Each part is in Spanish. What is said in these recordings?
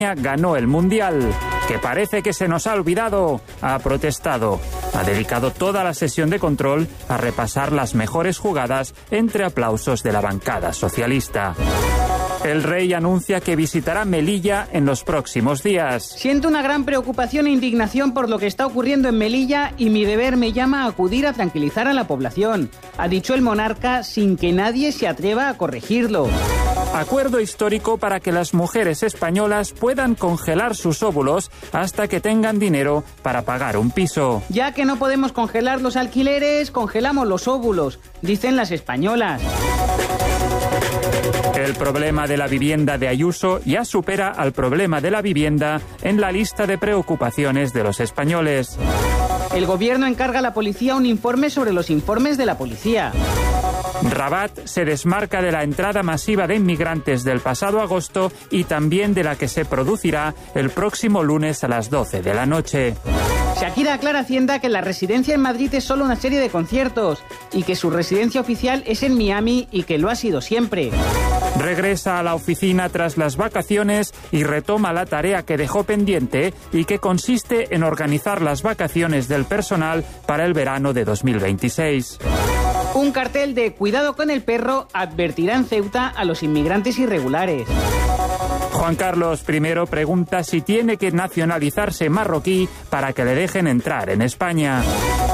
ganó el Mundial, que parece que se nos ha olvidado, ha protestado. Ha dedicado toda la sesión de control a repasar las mejores jugadas entre aplausos de la bancada socialista. El rey anuncia que visitará Melilla en los próximos días. Siento una gran preocupación e indignación por lo que está ocurriendo en Melilla y mi deber me llama a acudir a tranquilizar a la población, ha dicho el monarca sin que nadie se atreva a corregirlo. Acuerdo histórico para que las mujeres españolas puedan congelar sus óvulos hasta que tengan dinero para pagar un piso. Ya que no podemos congelar los alquileres, congelamos los óvulos, dicen las españolas. El problema de la vivienda de Ayuso ya supera al problema de la vivienda en la lista de preocupaciones de los españoles. El gobierno encarga a la policía un informe sobre los informes de la policía. Rabat se desmarca de la entrada masiva de inmigrantes del pasado agosto y también de la que se producirá el próximo lunes a las 12 de la noche. Shakira aclara a Hacienda que la residencia en Madrid es solo una serie de conciertos y que su residencia oficial es en Miami y que lo ha sido siempre. Regresa a la oficina tras las vacaciones y retoma la tarea que dejó pendiente y que consiste en organizar las vacaciones del personal para el verano de 2026. Un cartel de "Cuidado con el perro" advertirá en Ceuta a los inmigrantes irregulares. Juan Carlos I pregunta si tiene que nacionalizarse marroquí para que le dejen entrar en España.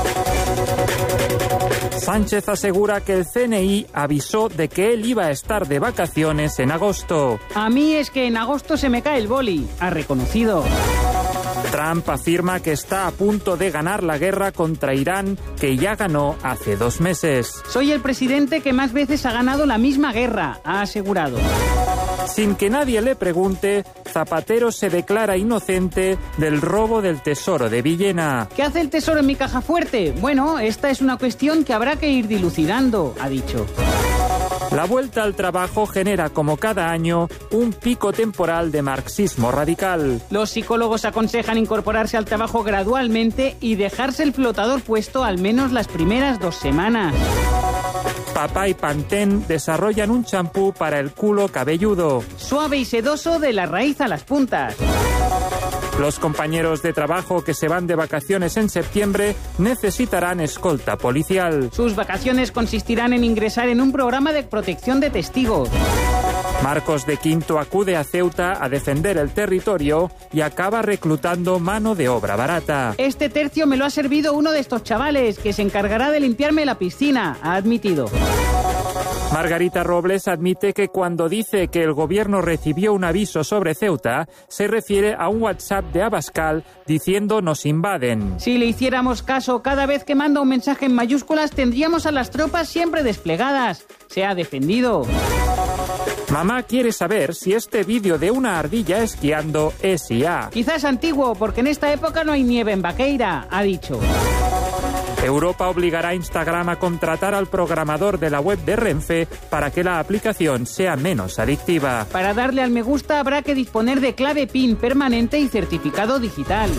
Sánchez asegura que el CNI avisó de que él iba a estar de vacaciones en agosto. A mí es que en agosto se me cae el boli, ha reconocido. Trump afirma que está a punto de ganar la guerra contra Irán, que ya ganó hace 2 meses. Soy el presidente que más veces ha ganado la misma guerra, ha asegurado. Sin que nadie le pregunte, Zapatero se declara inocente del robo del tesoro de Villena. ¿Qué hace el tesoro en mi caja fuerte? Bueno, esta es una cuestión que habrá que ir dilucidando, ha dicho. La vuelta al trabajo genera, como cada año, un pico temporal de marxismo radical. Los psicólogos aconsejan incorporarse al trabajo gradualmente y dejarse el flotador puesto al menos las primeras 2 semanas. Papá y Pantene desarrollan un champú para el culo cabelludo. Suave y sedoso de la raíz a las puntas. Los compañeros de trabajo que se van de vacaciones en septiembre necesitarán escolta policial. Sus vacaciones consistirán en ingresar en un programa de protección de testigos. Marcos de Quinto acude a Ceuta a defender el territorio y acaba reclutando mano de obra barata. Este tercio me lo ha servido uno de estos chavales, que se encargará de limpiarme la piscina, ha admitido. Margarita Robles admite que cuando dice que el gobierno recibió un aviso sobre Ceuta, se refiere a un WhatsApp de Abascal diciendo "nos invaden". Si le hiciéramos caso cada vez que manda un mensaje en mayúsculas, tendríamos a las tropas siempre desplegadas. Se ha defendido. Mamá quiere saber si este vídeo de una ardilla esquiando es IA. Quizás antiguo, porque en esta época no hay nieve en Vaqueira, ha dicho. Europa obligará a Instagram a contratar al programador de la web de Renfe para que la aplicación sea menos adictiva. Para darle al me gusta habrá que disponer de clave PIN permanente y certificado digital.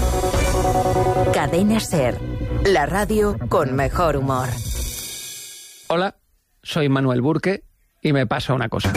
Cadena SER, la radio con mejor humor. Hola, soy Manuel Burke y me pasa una cosa.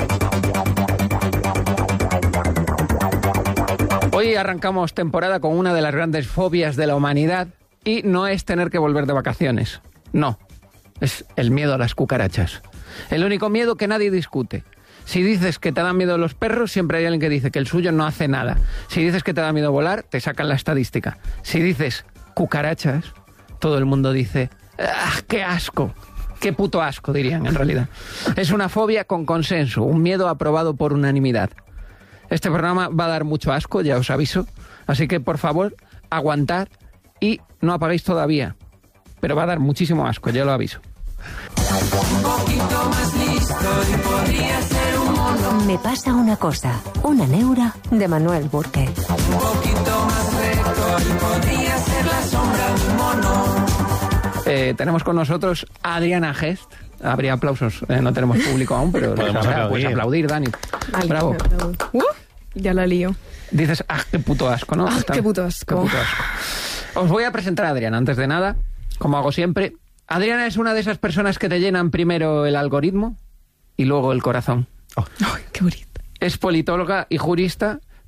Hoy arrancamos temporada con una de las grandes fobias de la humanidad y no es tener que volver de vacaciones. No, es el miedo a las cucarachas. El único miedo que nadie discute. Si dices que te dan miedo los perros, siempre hay alguien que dice que el suyo no hace nada. Si dices que te da miedo volar, te sacan la estadística. Si dices cucarachas, todo el mundo dice ¡ah, qué asco! ¡Qué puto asco!, dirían en realidad. Es una fobia con consenso, un miedo aprobado por unanimidad. Este programa va a dar mucho asco, ya os aviso. Así que, por favor, aguantad y no apaguéis todavía. Pero va a dar muchísimo asco, ya lo aviso. Un poquito más listo y podría ser un mono. Me pasa una cosa, una neura de Manuel Burke. Un poquito más recto y podría ser la sombra de un mono. Tenemos con nosotros a Adriana Gest. Habría aplausos, no tenemos público aún, pero podemos pues aplaudir, Dani. Vale, bravo. Ya la lío. Dices, ¡ah, qué puto asco!, ¿no? Qué puto asco. Qué puto asco. Os voy a presentar a Adriana, antes de nada, como hago siempre. Adriana es una de esas personas que te llenan primero el algoritmo y luego el corazón. Ay, qué bonito. Es politóloga y jurista,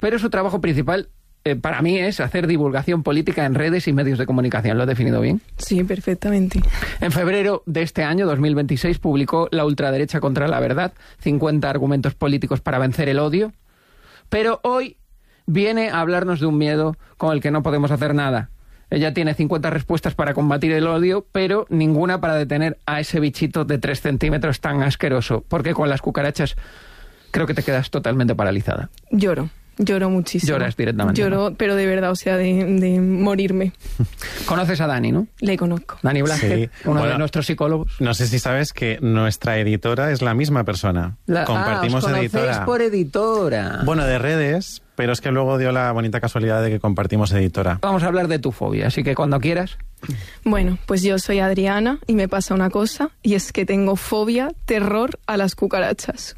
pero su trabajo principal para mí es hacer divulgación política en redes y medios de comunicación. ¿Lo he definido bien? Sí, perfectamente. En febrero de este año, 2026, publicó La ultraderecha contra la verdad, 50 argumentos políticos para vencer el odio. Pero hoy viene a hablarnos de un miedo con el que no podemos hacer nada. Ella tiene 50 respuestas para combatir el odio, pero ninguna para detener a ese bichito de 3 centímetros tan asqueroso. Porque con las cucarachas creo que te quedas totalmente paralizada. Lloro muchísimo. Lloras directamente. Lloro, ¿no? Pero de verdad, o sea, de morirme. ¿Conoces a Dani, no? Le conozco. Dani Blasquez, Sí. uno de nuestros psicólogos. No sé si sabes que nuestra editora es la misma persona. Compartimos os editora. conocéis por editora. Bueno, de redes, pero es que luego dio la bonita casualidad de que compartimos editora. Vamos a hablar de tu fobia, así que cuando quieras. Bueno, pues yo soy Adriana y me pasa una cosa, y es que tengo fobia, terror a las cucarachas.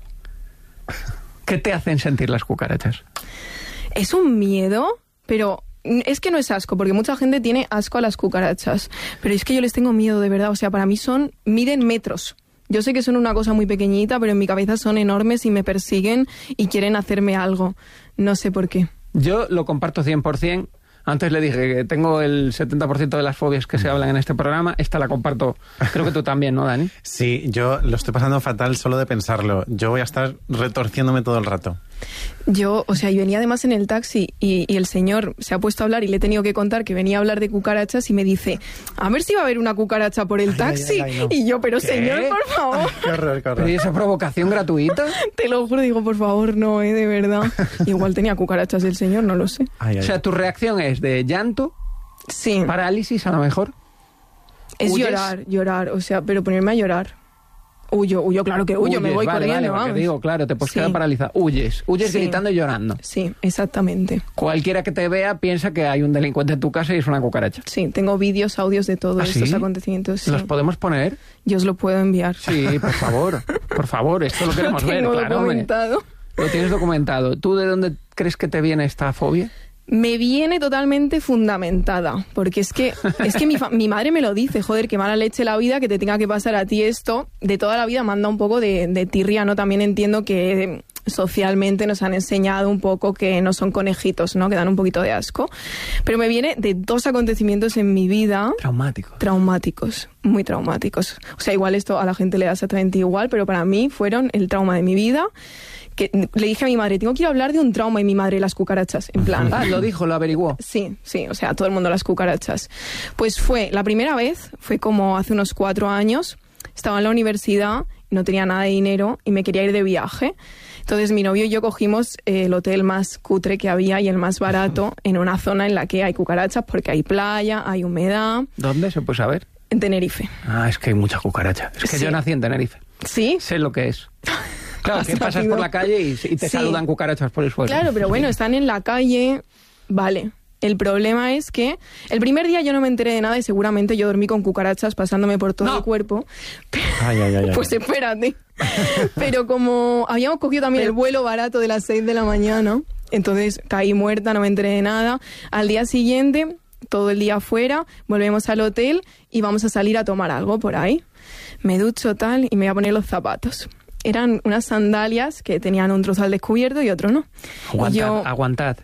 ¿Qué te hacen sentir las cucarachas? Es un miedo, pero es que no es asco, porque mucha gente tiene asco a las cucarachas, pero es que yo les tengo miedo, de verdad. O sea, para mí miden metros. Yo sé que son una cosa muy pequeñita, pero en mi cabeza son enormes y me persiguen y quieren hacerme algo. No sé por qué. Yo lo comparto 100%. Antes le dije que tengo el 70% de las fobias que se hablan en este programa. Esta la comparto. Creo que tú también, ¿no, Dani? Sí, yo lo estoy pasando fatal solo de pensarlo. Yo voy a estar retorciéndome todo el rato. Yo venía además en el taxi y el señor se ha puesto a hablar y le he tenido que contar que venía a hablar de cucarachas y me dice, a ver si va a haber una cucaracha por el taxi. No. Y yo, pero ¿Qué? Señor, por favor. Qué horror, qué horror. ¿Pero y esa provocación gratuita? Te lo juro, digo, por favor, no, de verdad. Igual tenía cucarachas el señor, no lo sé. Ay, O ay. sea, tu reacción es de llanto, Sí, parálisis a lo mejor. es ¿huyes? llorar, o sea, pero ponerme a llorar. Huyo, claro que huyo, me Huyes, voy vale, corriendo, porque vamos. digo, claro, te puedes Sí. quedar paralizada. Huyes Sí. gritando y llorando. Sí, exactamente. Cualquiera que te vea piensa que hay un delincuente en tu casa y es una cucaracha. Sí, tengo vídeos, audios de todos ¿Ah, sí? estos acontecimientos. Sí. ¿Los podemos poner? Yo os lo puedo enviar. Sí, por favor, esto lo Lo queremos ver, tengo claro. hombre. documentado. Lo tienes documentado. ¿Tú de dónde crees que te viene esta fobia? Me viene totalmente fundamentada, porque es que mi madre me lo dice, joder, qué mala leche la vida que te tenga que pasar a ti esto. De toda la vida manda un poco de tirria, ¿no? También entiendo que socialmente nos han enseñado un poco que no son conejitos, ¿no? Que dan un poquito de asco. Pero me viene de 2 acontecimientos en mi vida traumáticos, muy traumáticos. O sea, igual esto a la gente le da exactamente igual, pero para mí fueron el trauma de mi vida. Que le dije a mi madre, tengo que ir a hablar de un trauma, y mi madre, las cucarachas, en plan. Ah, lo dijo, lo averiguó. Sí, o sea, todo el mundo las cucarachas. Pues la primera vez, fue como hace unos 4 años, estaba en la universidad, no tenía nada de dinero y me quería ir de viaje. Entonces mi novio y yo cogimos el hotel más cutre que había y el más barato en una zona en la que hay cucarachas porque hay playa, hay humedad. ¿Dónde se puede saber? En Tenerife. Ah, es que hay mucha cucaracha. Es que Sí. yo nací en Tenerife. ¿Sí? Sé lo que es. Claro, Has que pasas nacido. por la calle y te Sí. saludan cucarachas por el suelo. Claro, pero bueno, están en la calle, vale. El problema es que el primer día yo no me enteré de nada y seguramente yo dormí con cucarachas pasándome por todo No. el cuerpo. Ay, ay, ay, ay. Pues espérate. Pero como habíamos cogido también el vuelo barato de las 6 de la mañana, entonces caí muerta, no me enteré de nada. Al día siguiente, todo el día afuera, volvemos al hotel y vamos a salir a tomar algo por ahí. Me ducho tal y me voy a poner los zapatos. Eran unas sandalias que tenían un trozo al descubierto y otro no. Aguantad, Y yo aguantad.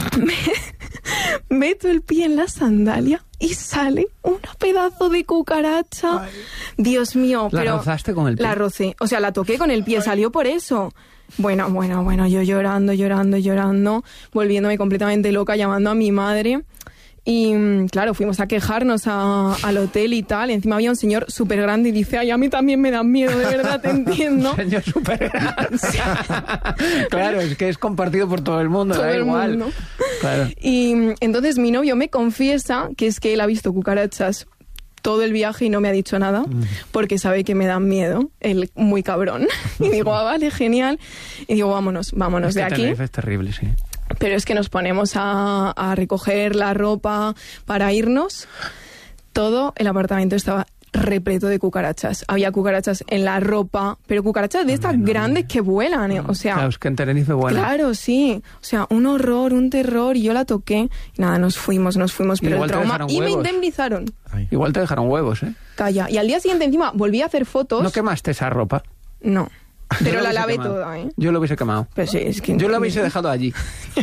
meto el pie en la sandalia y sale un pedazo de cucaracha. Dios mío, ¿La pero rozaste con el pie? La rocé, o sea, la toqué con el pie, salió por eso. Bueno, yo llorando, volviéndome completamente loca, llamando a mi madre. Y claro, fuimos a quejarnos al hotel y tal. Y encima había un señor súper grande y dice, ay, a mí también me dan miedo, de verdad, te entiendo. Señor súper grande. Claro, es que es compartido por todo el mundo, Todo da el igual. mundo. Claro. Y entonces mi novio me confiesa que es que él ha visto cucarachas todo el viaje y no me ha dicho nada porque sabe que me dan miedo, él muy cabrón. Y digo, ah, vale, genial. Y digo, vámonos Es de que aquí. Tenerife es terrible, sí. Pero es que nos ponemos a recoger la ropa para irnos. Todo el apartamento estaba repleto de cucarachas. Había cucarachas en la ropa, pero cucarachas de estas grandes que vuelan, o sea... Claro, es que en Tenerife vuelan. Claro, sí. O sea, un horror, un terror, y yo la toqué. Y nada, nos fuimos, pero Igual el te trauma... dejaron Y me huevos. indemnizaron. Ay. Igual te dejaron huevos, ¿eh? Calla. Y al día siguiente encima volví a hacer fotos. ¿No quemaste esa ropa? No. Pero lo la hubiese lavé quemado. toda, ¿eh? Yo lo hubiese quemado. Pero sí, es que... Yo lo hubiese dejado allí.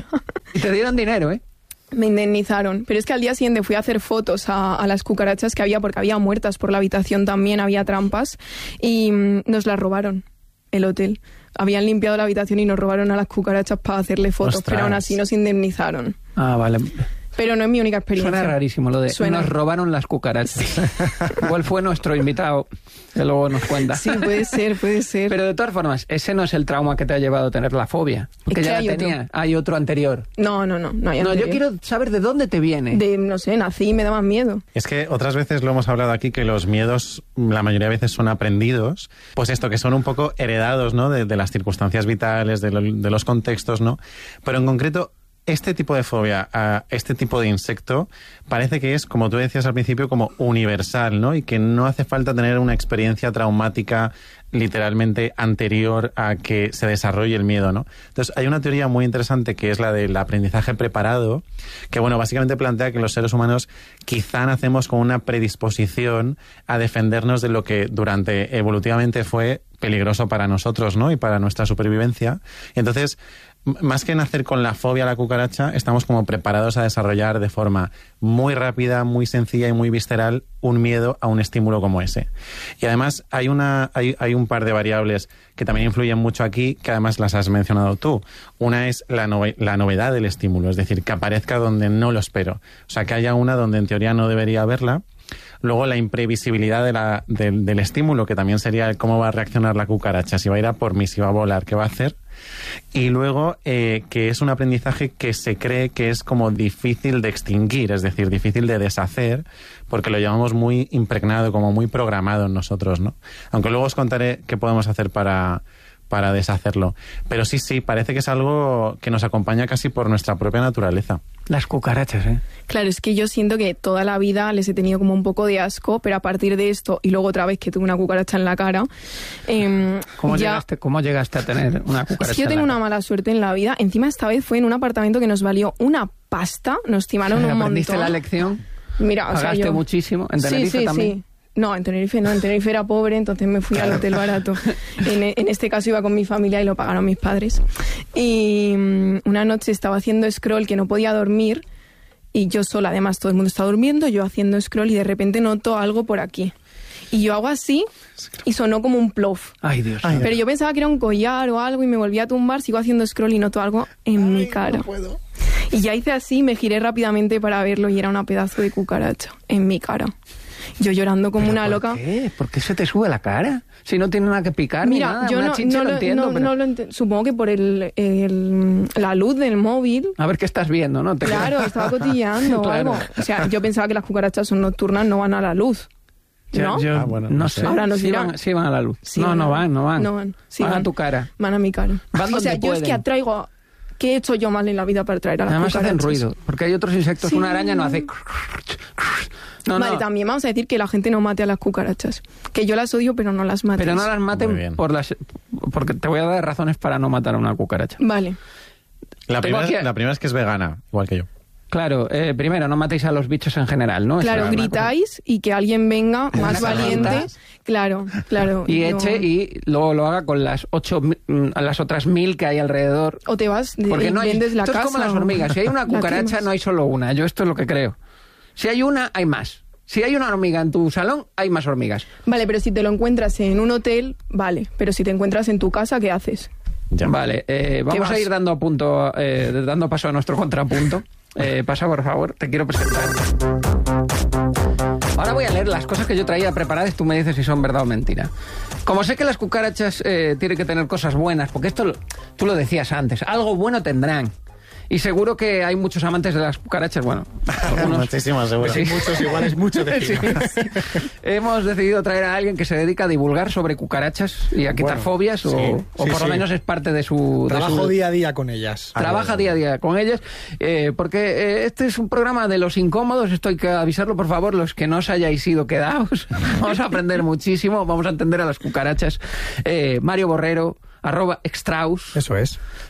Y te dieron dinero, ¿eh? Me indemnizaron. Pero es que al día siguiente fui a hacer fotos a las cucarachas que había, porque había muertas por la habitación también, había trampas, y nos las robaron, el hotel. Habían limpiado la habitación y nos robaron a las cucarachas para hacerle fotos, Ostras. pero aún así nos indemnizaron. Ah, vale. Pero no es mi única experiencia. Suena rarísimo lo de Suena. nos robaron las cucarachas. Igual fue nuestro invitado, que luego nos cuenta. Sí, puede ser, puede ser. Pero de todas formas, ese no es el trauma que te ha llevado a tener la fobia. Porque Es que ya hay la otro. tenías. Hay otro anterior. No hay No, anterior. yo quiero saber de dónde te viene. No sé, nací y me da más miedo. Es que otras veces lo hemos hablado aquí, que los miedos la mayoría de veces son aprendidos, pues esto, que son un poco heredados, ¿no? De las circunstancias vitales, de los contextos, ¿no? Pero en concreto, este tipo de fobia a este tipo de insecto parece que es, como tú decías al principio, como universal, ¿no? Y que no hace falta tener una experiencia traumática literalmente anterior a que se desarrolle el miedo, ¿no? Entonces, hay una teoría muy interesante que es la del aprendizaje preparado, que, bueno, básicamente plantea que los seres humanos quizá nacemos con una predisposición a defendernos de lo que durante evolutivamente fue peligroso para nosotros, ¿no? Y para nuestra supervivencia. Y entonces, más que nacer con la fobia a la cucaracha, estamos como preparados a desarrollar de forma muy rápida, muy sencilla y muy visceral un miedo a un estímulo como ese. Y además hay un par de variables que también influyen mucho aquí, que además las has mencionado tú. Una es la novedad del estímulo, es decir, que aparezca donde no lo espero. O sea, que haya una donde en teoría no debería haberla. Luego la imprevisibilidad del estímulo, que también sería cómo va a reaccionar la cucaracha, si va a ir a por mí, si va a volar, qué va a hacer. Y luego que es un aprendizaje que se cree que es como difícil de extinguir, es decir, difícil de deshacer, porque lo llevamos muy impregnado, como muy programado en nosotros, ¿no? Aunque luego os contaré qué podemos hacer para deshacerlo. Pero sí, parece que es algo que nos acompaña casi por nuestra propia naturaleza. Las cucarachas, ¿eh? Claro, es que yo siento que toda la vida les he tenido como un poco de asco, pero a partir de esto, y luego otra vez que tuve una cucaracha en la cara... ¿Cómo llegaste a tener una cucaracha? Es que yo tengo una mala suerte en la vida. Encima esta vez fue en un apartamento que nos valió una pasta, nos timaron un montón. ¿Aprendiste la lección? Mira, o sea, ¿Pagaste yo... muchísimo? ¿En Tenerife también? Sí. No, en Tenerife no, en Tenerife era pobre, entonces me fui al hotel barato. En este caso iba con mi familia y lo pagaron mis padres. Y una noche estaba haciendo scroll que no podía dormir, y yo sola, además todo el mundo está durmiendo, yo haciendo scroll y de repente noto algo por aquí. Y yo hago así y sonó como un plof. Ay, Dios. Pero yo pensaba que era un collar o algo y me volví a tumbar, sigo haciendo scroll y noto algo en mi cara. No puedo. Y ya hice así, me giré rápidamente para verlo y era una pedazo de cucaracha en mi cara. Yo llorando como una loca. ¿Por qué? ¿Por qué se te sube la cara? Si no tiene nada que picar. Mira, ni nada. yo Una chinche lo entiendo. pero... Supongo que por la luz del móvil. A ver qué estás viendo, ¿no? Claro, estaba cotilleando o Claro. algo. O sea, yo pensaba que las cucarachas son nocturnas, no van a la luz. ¿No? Yo bueno, no no sé. sé. Ahora nos sí, dirán. van a la luz. Sí, no van. No van. Sí, van a tu cara. Van a mi cara. Van O sea, donde yo es que pueden. atraigo... ¿Qué he hecho yo mal en la vida para atraer a las Además cucarachas? hacen ruido, porque hay otros insectos. Sí. Una araña no hace... Vale, también vamos a decir que la gente no mate a las cucarachas. Que yo las odio, pero no las mates. Pero no las Muy maten bien. porque te voy a dar razones para no matar a una cucaracha. Vale. La Tengo primera aquí- es que es vegana, igual que yo. Claro, primero, no matéis a los bichos en general, ¿no? Claro, Esa es la gritáis y que alguien venga más unas valiente. herramientas. Claro. Y yo- eche y luego lo haga con las las otras 1000 que hay alrededor. O te vas Porque y no hay, vendes la esto casa. es como las hormigas. Si hay una la cucaracha, quemas. no hay solo una. Yo esto es lo que creo. Si hay una, hay más. Si hay una hormiga en tu salón, hay más hormigas. Vale, pero si te lo encuentras en un hotel, vale. Pero si te encuentras en tu casa, ¿qué haces? Ya. Vale, vamos vas? a ir dando paso a nuestro contrapunto. Pasa, por favor, te quiero presentar. Ahora voy a leer las cosas que yo traía preparadas y tú me dices si son verdad o mentira. Como sé que las cucarachas tienen que tener cosas buenas, porque esto tú lo decías antes, algo bueno tendrán. Y seguro que hay muchos amantes de las cucarachas, bueno, algunos... Muchísimas, seguro. Sí. Muchos igual es mucho decir. Sí. Hemos decidido traer a alguien que se dedica a divulgar sobre cucarachas y a quitar Bueno, fobias, sí, o por sí. lo menos es parte de su... Trabajo día a día con ellas. Trabaja día a día con ellas, porque este es un programa de los incómodos, esto hay que avisarlo, por favor, los que no os hayáis ido, quedaos. Vamos a aprender muchísimo, vamos a entender a las cucarachas. Mario Borrero, @extraus. Eso es.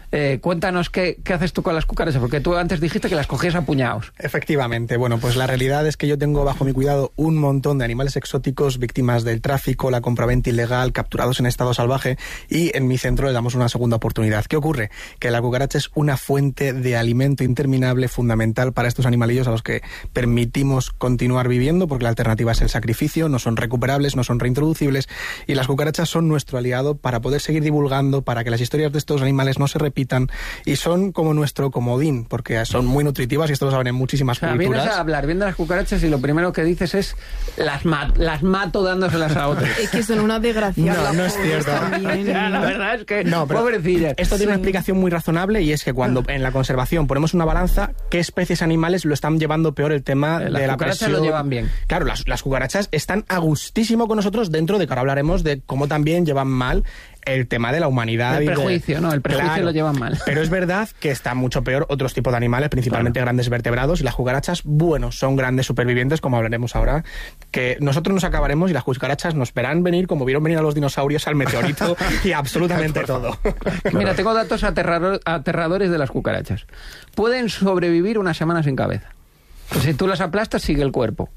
Cuéntanos qué haces tú con las cucarachas, porque tú antes dijiste que las cogías a puñados. Efectivamente. Bueno, pues la realidad es que yo tengo bajo mi cuidado un montón de animales exóticos, víctimas del tráfico, la compraventa ilegal, capturados en estado salvaje, y en mi centro les damos una segunda oportunidad. ¿Qué ocurre? Que la cucaracha es una fuente de alimento interminable fundamental para estos animalillos a los que permitimos continuar viviendo, porque la alternativa es el sacrificio, no son recuperables, no son reintroducibles, y las cucarachas son nuestro aliado para poder seguir divulgando, para que las historias de estos animales no se repitan, y son como nuestro comodín, porque son muy nutritivas y esto lo saben en muchísimas culturas. Vienes a hablar bien de las cucarachas y lo primero que dices es las mato dándoselas a otros. Es que son una desgracia. No es cierto. La verdad es que pobrecillas. Esto tiene una explicación muy razonable, y es que cuando en la conservación ponemos una balanza, ¿qué especies animales lo están llevando peor el tema de la presión? Las cucarachas lo llevan bien. Claro, las cucarachas están a gustísimo con nosotros, dentro de que ahora hablaremos de cómo también llevan mal el tema de la humanidad. El prejuicio, ¿no? El prejuicio claro, lo llevan mal. Pero es verdad que está mucho peor otros tipos de animales, principalmente grandes vertebrados, y las cucarachas, bueno, son grandes supervivientes, como hablaremos ahora, que nosotros nos acabaremos y las cucarachas nos verán venir como vieron venir a los dinosaurios, al meteorito y absolutamente todo. Mira, tengo datos aterradores de las cucarachas. Pueden sobrevivir una semana sin cabeza. Pues si tú las aplastas, sigue el cuerpo.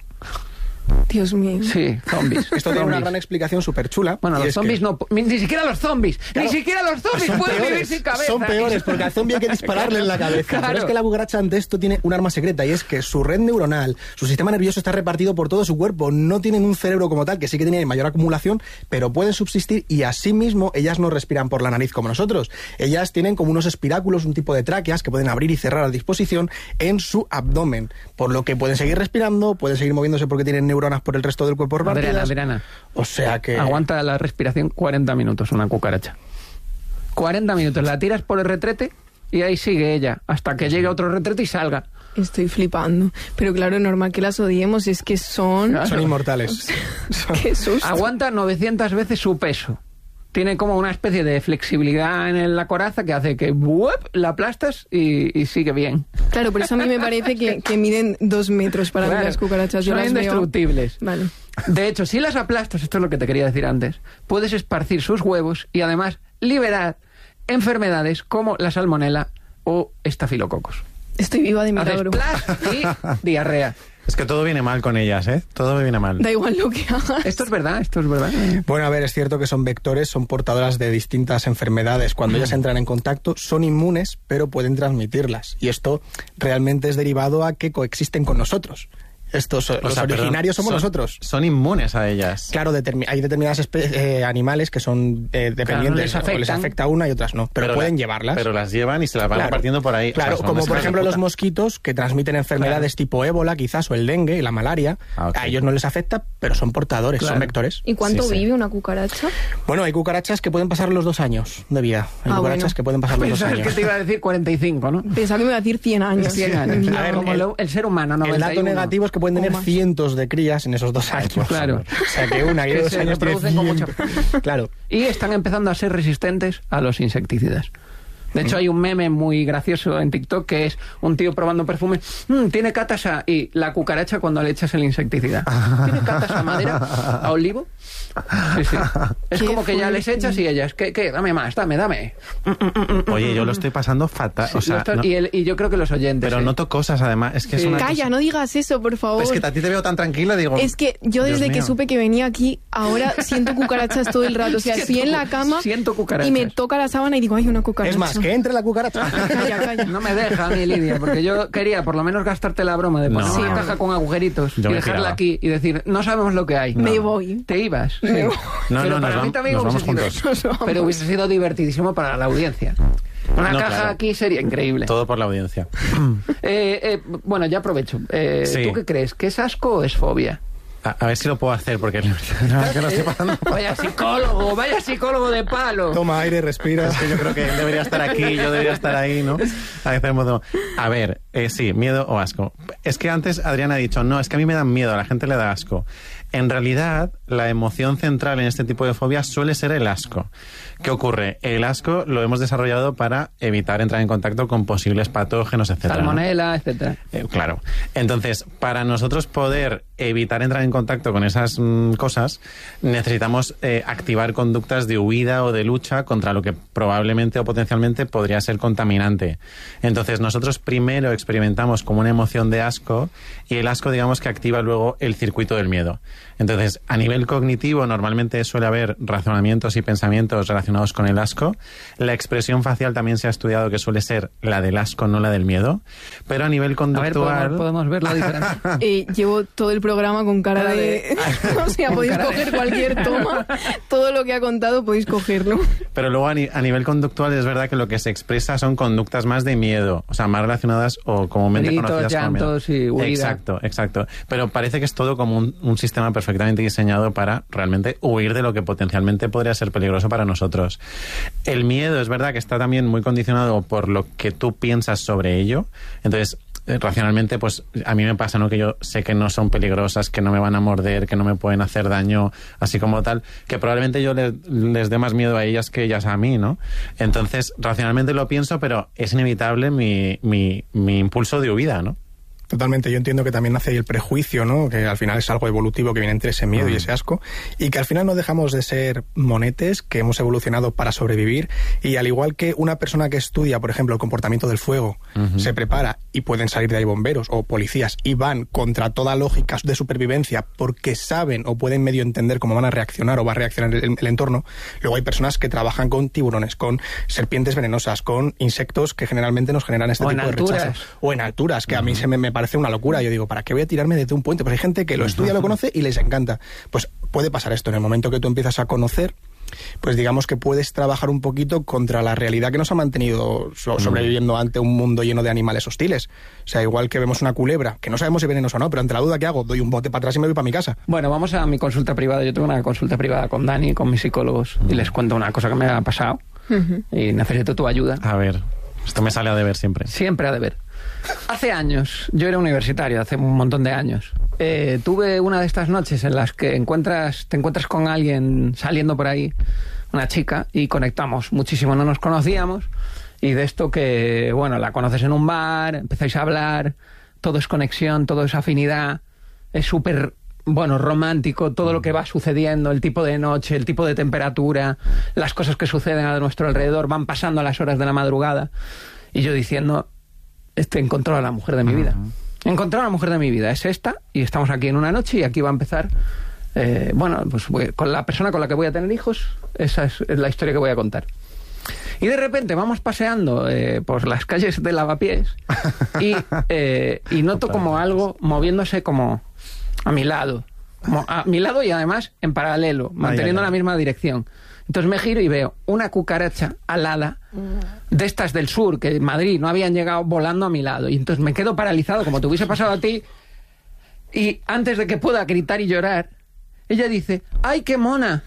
Dios mío. Sí, zombies. Esto tiene una gran explicación súper chula. Bueno, los zombies no... Ni siquiera los zombies. Claro, ni siquiera los zombies pueden vivir sin cabeza. Son peores, porque al zombie hay que dispararle en la cabeza. Claro. Pero es que la cucaracha ante esto tiene un arma secreta, y es que su red neuronal, su sistema nervioso está repartido por todo su cuerpo. No tienen un cerebro como tal, que sí que tiene mayor acumulación, pero pueden subsistir, y asimismo ellas no respiran por la nariz como nosotros. Ellas tienen como unos espiráculos, un tipo de tráqueas que pueden abrir y cerrar a disposición en su abdomen, por lo que pueden seguir respirando, pueden seguir moviéndose porque tienen neuronas por el resto del cuerpo repartidas. Adriana. O sea que... Aguanta la respiración 40 minutos una cucaracha. 40 minutos. La tiras por el retrete y ahí sigue ella hasta que llegue otro retrete y salga. Estoy flipando. Pero claro, normal que las odiemos, es que son... Son inmortales. Qué susto. Aguanta 900 veces su peso. Tiene como una especie de flexibilidad en la coraza que hace que la aplastas y sigue bien. Claro, por eso a mí me parece que miden 2 metros para mí las cucarachas. Yo son indestructibles. Vale. De hecho, si las aplastas, esto es lo que te quería decir antes, puedes esparcir sus huevos y además liberar enfermedades como la salmonela o estafilococos. Estoy viva de milagro. Haces plas y diarrea. Es que todo viene mal con ellas, ¿eh? Todo me viene mal. Da igual lo que hagas. Esto es verdad. Bueno, a ver, es cierto que son vectores, son portadoras de distintas enfermedades. Cuando ellas entran en contacto, son inmunes, pero pueden transmitirlas. Y esto realmente es derivado a que coexisten con nosotros. Los originarios somos nosotros. Son inmunes a ellas. Claro, hay determinadas animales que son dependientes, o les afecta una y otras no, pero pueden llevarlas. Pero las llevan y se las van repartiendo por ahí. Claro, o sea, como por ejemplo los mosquitos que transmiten enfermedades tipo ébola quizás, o el dengue y la malaria. A ellos no les afecta, pero son portadores, son vectores. ¿Y cuánto vive una cucaracha? Bueno, hay cucarachas que pueden pasar los 2 años de vida. Hay cucarachas que pueden pasar los 2 años. Pensabas que te iba a decir 45, ¿no? Pensaba que me iba a decir 100 años. 100 años. No. A ver, como el ser humano, 91. El dato negativo es que pueden tener cientos de crías en esos 2 años. Claro. O sea que una y 2 años producen con mucha... Claro. Y están empezando a ser resistentes a los insecticidas. De hecho, hay un meme muy gracioso en TikTok que es un tío probando perfume. Tiene catas a... Y la cucaracha cuando le echas el insecticida. ¿Tiene catas a madera? ¿A olivo? Sí. Es como que ya les echas y ellas... ¿Qué? Dame más, dame. Oye, yo lo estoy pasando fatal. O sea, no, y yo creo que los oyentes... Pero noto cosas, además. Es que es una Calla, cosa... no digas eso, por favor. Es que a ti te veo tan tranquila, digo... Es que yo desde que supe que venía aquí, ahora siento cucarachas todo el rato. O sea, estoy en la cama y me toca la sábana y digo, ay, una cucaracha. Es más, que entre la cucaracha. Calla. No me deja ni Lidia, porque yo quería por lo menos gastarte la broma de poner una caja con agujeritos y dejarla aquí y decir, no sabemos lo que hay. Me voy. Te ibas. Sí. No, pero para mí también nos vamos juntos. Pero hubiese sido divertidísimo para la audiencia. Una caja aquí sería increíble. Todo por la audiencia. Bueno, ya aprovecho. ¿Tú qué crees? ¿Que es asco o es fobia? A ver si lo puedo hacer, porque no estoy pasando. Vaya psicólogo de palo. Toma aire, respira. Es que yo creo que él debería estar aquí, yo debería estar ahí, ¿no? A ver, sí, miedo o asco. Es que antes Adriana ha dicho, no, es que a mí me dan miedo, a la gente le da asco. En realidad, la emoción central en este tipo de fobias suele ser el asco. ¿Qué ocurre? El asco lo hemos desarrollado para evitar entrar en contacto con posibles patógenos, etcétera. Salmonela, etcétera. Claro. Entonces, para nosotros poder evitar entrar en contacto con esas cosas, necesitamos activar conductas de huida o de lucha contra lo que probablemente o potencialmente podría ser contaminante. Entonces nosotros primero experimentamos como una emoción de asco y el asco, digamos, que activa luego el circuito del miedo. Entonces, a nivel cognitivo, normalmente suele haber razonamientos y pensamientos relacionados con el asco. La expresión facial también se ha estudiado que suele ser la del asco, no la del miedo. Pero a nivel conductual... A ver, ¿podemos ver la diferencia? Llevo todo el programa con cara de... O sea, podéis coger cualquier toma. Todo lo que ha contado podéis cogerlo. Pero luego a nivel conductual es verdad que lo que se expresa son conductas más de miedo. O sea, más relacionadas o comúnmente Gritos, conocidas como miedo. llantos y huida. Exacto. Pero parece que es todo como un sistema perfectamente diseñado para realmente huir de lo que potencialmente podría ser peligroso para nosotros. El miedo es verdad que está también muy condicionado por lo que tú piensas sobre ello. Entonces, racionalmente, pues a mí me pasa, ¿no? Que yo sé que no son peligrosas, que no me van a morder, que no me pueden hacer daño, así como tal, que probablemente yo les dé más miedo a ellas que ellas a mí, ¿no? Entonces, racionalmente lo pienso, pero es inevitable mi impulso de huida, ¿no? Totalmente, yo entiendo que también nace ahí el prejuicio, ¿no? Que al final es algo evolutivo que viene entre ese miedo y ese asco, y que al final no dejamos de ser monetes que hemos evolucionado para sobrevivir, y al igual que una persona que estudia, por ejemplo, el comportamiento del fuego, se prepara y pueden salir de ahí bomberos o policías y van contra toda lógica de supervivencia porque saben o pueden medio entender cómo van a reaccionar o va a reaccionar el entorno, luego hay personas que trabajan con tiburones, con serpientes venenosas, con insectos que generalmente nos generan este tipo de rechazo. O en alturas, que a mí me parece una locura. Yo digo, ¿para qué voy a tirarme desde un puente? Pues hay gente que lo estudia, lo conoce y les encanta. Pues puede pasar esto. En el momento que tú empiezas a conocer, pues digamos que puedes trabajar un poquito contra la realidad que nos ha mantenido sobreviviendo ante un mundo lleno de animales hostiles. O sea, igual que vemos una culebra, que no sabemos si venenosa o no, pero ante la duda, ¿qué hago? Doy un bote para atrás y me voy para mi casa. Bueno, vamos a mi consulta privada. Yo tengo una consulta privada con Dani, con mis psicólogos, y les cuento una cosa que me ha pasado y necesito tu ayuda. A ver, esto me sale a deber siempre. Siempre a deber. Hace años, yo era universitario, hace un montón de años. Tuve una de estas noches en las que te encuentras con alguien saliendo por ahí, una chica, y conectamos muchísimo, no nos conocíamos, y de esto que, bueno, la conoces en un bar, empezáis a hablar, todo es conexión, todo es afinidad, es súper, bueno, romántico, todo lo que va sucediendo, el tipo de noche, el tipo de temperatura, las cosas que suceden a nuestro alrededor, van pasando a las horas de la madrugada, y yo diciendo... encontró a la mujer de mi vida. Encontró a la mujer de mi vida. Es esta, y estamos aquí en una noche, y aquí va a empezar, bueno, pues con la persona con la que voy a tener hijos. Esa es la historia que voy a contar. Y de repente vamos paseando por las calles de Lavapiés y noto como algo moviéndose como a mi lado. Como a mi lado y además en paralelo, manteniendo la misma dirección. Entonces me giro y veo una cucaracha alada de estas del sur, que en Madrid no habían llegado, volando a mi lado. Y entonces me quedo paralizado, como te hubiese pasado a ti. Y antes de que pueda gritar y llorar, ella dice, ¡ay, qué mona!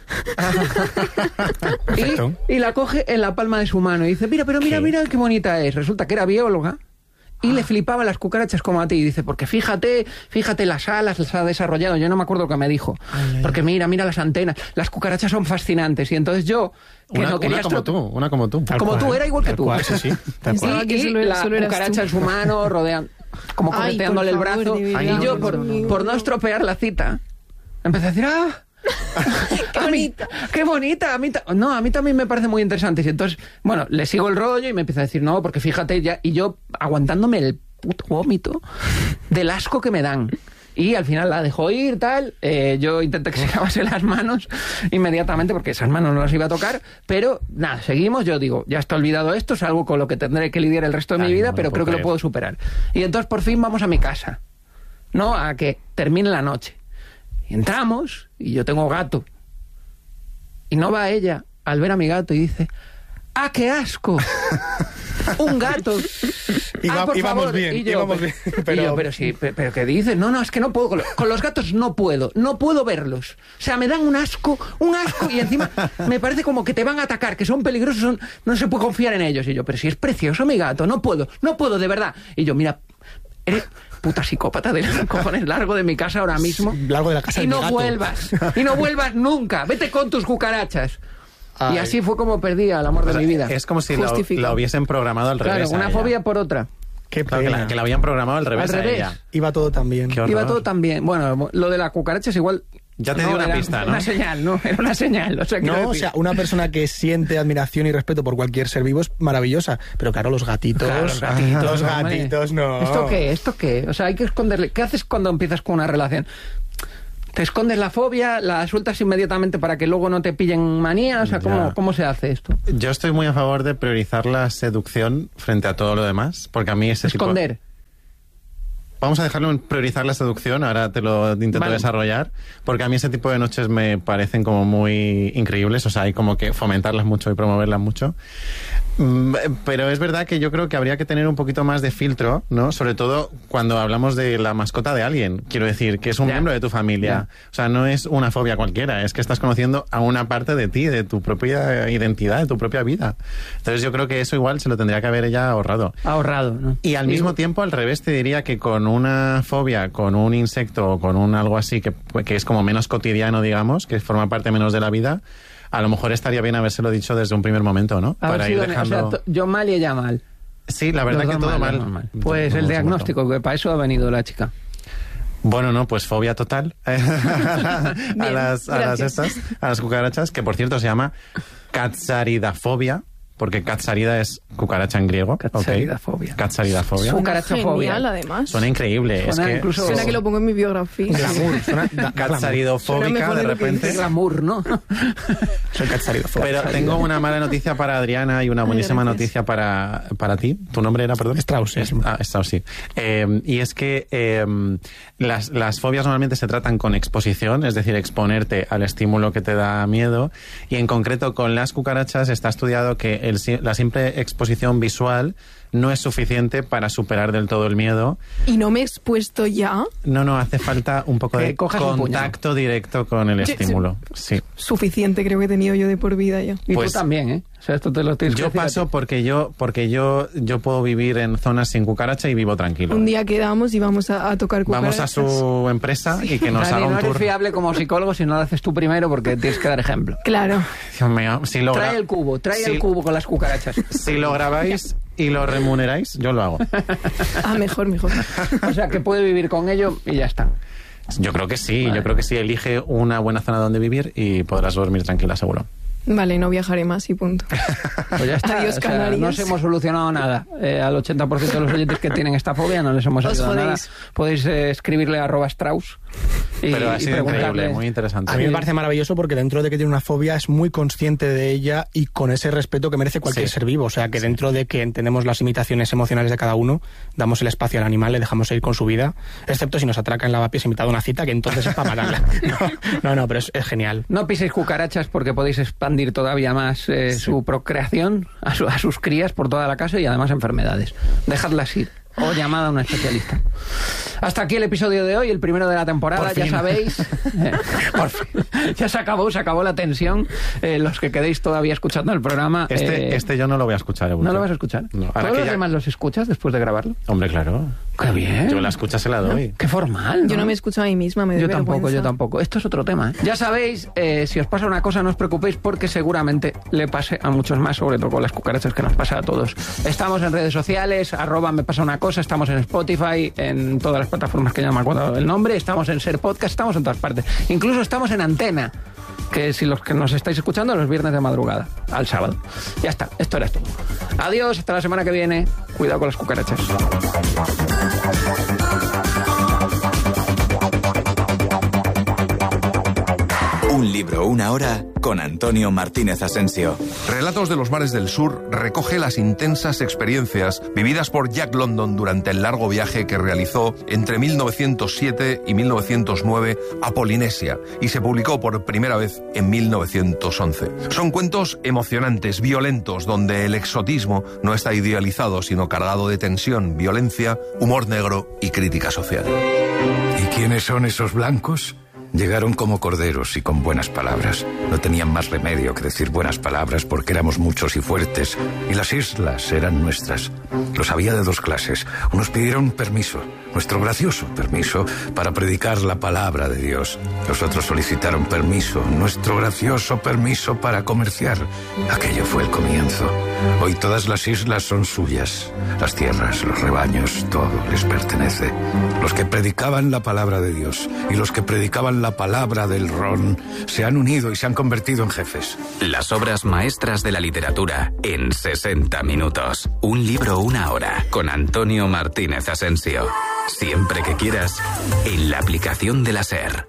y la coge en la palma de su mano y dice, mira qué bonita es. Resulta que era bióloga y le flipaban las cucarachas como a ti. Y dice, porque fíjate las alas, las ha desarrollado. Yo no me acuerdo lo que me dijo. Porque mira las antenas. Las cucarachas son fascinantes. Y entonces yo, que no quería... Una como tú. Como tú, era igual que tú. Sí. Y la cucaracha en su mano, rodeando, como correteándole el brazo. Y yo, por no estropear la cita, empecé a decir, ¡qué bonita! ¡Qué bonita! A mí también me parece muy interesante. Y entonces, bueno, le sigo el rollo y me empieza a decir, no, porque fíjate ya... Y yo aguantándome el puto vómito del asco que me dan. Y al final la dejó ir, tal. Yo intenté que se lavase las manos inmediatamente, porque esas manos no las iba a tocar. Pero nada, seguimos. Yo digo, ya está olvidado esto, es algo con lo que tendré que lidiar el resto de mi vida, pero creo que lo puedo superar. Y entonces por fin vamos a mi casa, ¿no? A que termine la noche. Y entramos, y yo tengo gato. Y no va ella al ver a mi gato y dice, ¡ah, qué asco! Un gato. Íbamos bien. Pero ¿qué dices? No, es que no puedo. Con los gatos no puedo verlos. O sea, me dan un asco, y encima me parece como que te van a atacar, que son peligrosos, no se puede confiar en ellos. Y yo, pero si es precioso mi gato, no puedo, de verdad. Y yo, mira, eres puta psicópata de los cojones, largo de mi casa ahora mismo. Largo de la casa y no vuelvas nunca. Vete con tus cucarachas. Ay. Y así fue como perdí al amor de mi vida. Es como si lo hubiesen programado al revés. Claro, una fobia por otra. Qué Claro, pena. que la habían programado al revés, Al revés. a ella. Iba todo tan bien. Qué horror. Iba todo tan bien. Bueno, lo de la cucaracha es igual... Ya te di una era pista, ¿no? Una señal, ¿no? Era una señal. O sea, quiero No, o decir- sea, una persona que siente admiración y respeto por cualquier ser vivo es maravillosa. Pero claro, los gatitos... Claro, los gatitos, los hombre. gatitos, no. ¿Esto qué? ¿Esto qué? O sea, hay que esconderle. ¿Qué haces cuando empiezas con una relación? ¿Te escondes la fobia? ¿La sueltas inmediatamente para que luego no te pillen manía? O sea, Ya. ¿cómo se hace esto? Yo estoy muy a favor de priorizar la seducción frente a todo lo demás, porque a mí ese Esconder. Vamos a dejarlo en priorizar la seducción, ahora te lo intento Vale. desarrollar, porque a mí ese tipo de noches me parecen como muy increíbles, o sea, hay como que fomentarlas mucho y promoverlas mucho. Pero es verdad que yo creo que habría que tener un poquito más de filtro, ¿no? Sobre todo cuando hablamos de la mascota de alguien. Quiero decir, que es un Ya. miembro de tu familia. O sea, no es una fobia cualquiera, es que estás conociendo a una parte de ti, de tu propia identidad, de tu propia vida. Entonces yo creo que eso igual se lo tendría que haber ella ahorrado. Ahorrado, ¿no? Y al mismo tiempo, al revés, te diría que con una fobia, con un insecto o con un algo así que es como menos cotidiano, digamos, que forma parte menos de la vida, a lo mejor estaría bien habérselo dicho desde un primer momento, ¿no? Haber Para ir sido- dejando... o sea, yo mal y ella mal. Sí, la verdad Los que dos todo los dos mal. Pues No, el no, diagnóstico, que para eso ha venido la chica. Bueno, no, pues fobia total a las cucarachas, que por cierto se llama catsaridafobia, porque catsarida es cucaracha en griego. Catsaridafobia. ¿Ok? Catsaridafobia. Suena cucarachafobia. Genial, además. Suena increíble. Suena es que incluso- Suena que lo pongo en mi biografía. Glamour, suena Suena catsaridofóbica mejor de de lo que repente. dices. Glamour, ¿no? Soy catsaridofóbico. Pero tengo una mala noticia para Adriana y una buenísima gracias. noticia para ti. ¿Tu nombre era, perdón? Strauss, sí. Strauss, sí. Y es que las fobias normalmente se tratan con exposición, es decir, exponerte al estímulo que te da miedo. Y en concreto con las cucarachas está estudiado que la simple exposición visual no es suficiente para superar del todo el miedo. Y no me he expuesto ya. No, hace falta un poco Que de cojas un contacto directo con el Sí, estímulo. Sí. Suficiente creo que he tenido yo de por vida ya. Y Pues- tú también, ¿eh? O sea, esto te lo tienes que Yo decir a paso ti. porque yo puedo vivir en zonas sin cucaracha y vivo tranquilo. Un día quedamos y vamos a tocar Vamos cucarachas. a su empresa y que nos Dani, haga un no eres tour. fiable como psicólogo si no lo haces tú primero porque tienes que dar ejemplo. Claro. Dios mío, si lo Trae gra- el cubo si- con las cucarachas. Si lo grabáis y lo remuneráis, yo lo hago. Ah, mejor. O sea, que puede vivir con ello y ya está. Yo creo que sí, Vale. yo creo que sí. Elige una buena zona donde vivir y podrás dormir tranquila, seguro. Vale, no viajaré más y punto. Pues ya está. Adiós, O sea, Canarias. no os hemos solucionado nada. Al 80% de los oyentes que tienen esta fobia no les hemos Os ayudado nada. jodéis. Podéis escribirle a @Strauss y, Pero ha y sido preguntarle. increíble, muy interesante. A mí me parece maravilloso porque dentro de que tiene una fobia es muy consciente de ella y con ese respeto que merece cualquier Sí. ser vivo. O sea, que dentro de que entendemos las limitaciones emocionales de cada uno, damos el espacio al animal, le dejamos seguir con su vida, excepto si nos atraca en lavapiés invitado a una cita, que entonces es para matarla. No, pero es genial. No piséis cucarachas porque podéis expandir todavía más su procreación a sus crías por toda la casa y además enfermedades. Dejadlas ir. O llamada a un especialista. Hasta aquí el episodio de hoy, el primero de la temporada, Por ya fin. sabéis. Por fin. Ya se acabó la tensión. Los que quedéis todavía escuchando el programa. Este yo no lo voy a escuchar. ¿No lo vas a escuchar? No, ahora ¿Todos que los ya- demás los escuchas después de grabarlo? Hombre, claro. ¡Qué bien! Yo la escucha se la doy. ¡Qué formal! Yo no me escucho a mí misma, me doy Yo tampoco, vergüenza. Esto es otro tema. Ya sabéis, si os pasa una cosa, no os preocupéis porque seguramente le pase a muchos más, sobre todo con las cucarachas que nos pasa a todos. Estamos en redes sociales, @me pasa una cosa, estamos en Spotify, en todas las plataformas que ya me acuerdo el nombre, estamos en Ser Podcast, estamos en todas partes. Incluso estamos en Antena, que si los que nos estáis escuchando los viernes de madrugada, al sábado. Ya está, esto era todo. Adiós, hasta la semana que viene. Cuidado con las cucarachas. Un libro, una hora con Antonio Martínez Asensio. Relatos de los mares del sur recoge las intensas experiencias vividas por Jack London durante el largo viaje que realizó entre 1907 y 1909 a Polinesia y se publicó por primera vez en 1911. Son cuentos emocionantes, violentos, donde el exotismo no está idealizado, sino cargado de tensión, violencia, humor negro y crítica social. ¿Y quiénes son esos blancos? Llegaron como corderos y con buenas palabras. No tenían más remedio que decir buenas palabras porque éramos muchos y fuertes, y las islas eran nuestras. Los había de dos clases. Unos pidieron permiso, nuestro gracioso permiso, para predicar la palabra de Dios. Los otros solicitaron permiso, nuestro gracioso permiso para comerciar. Aquello fue el comienzo. Hoy todas las islas son suyas. Las tierras, los rebaños, todo les pertenece. Los que predicaban la palabra de Dios y los que predicaban la palabra del ron se han unido y se han convertido en jefes. Las obras maestras de la literatura en 60 minutos. Un libro, una hora, con Antonio Martínez Asensio. Siempre que quieras, en la aplicación de la SER.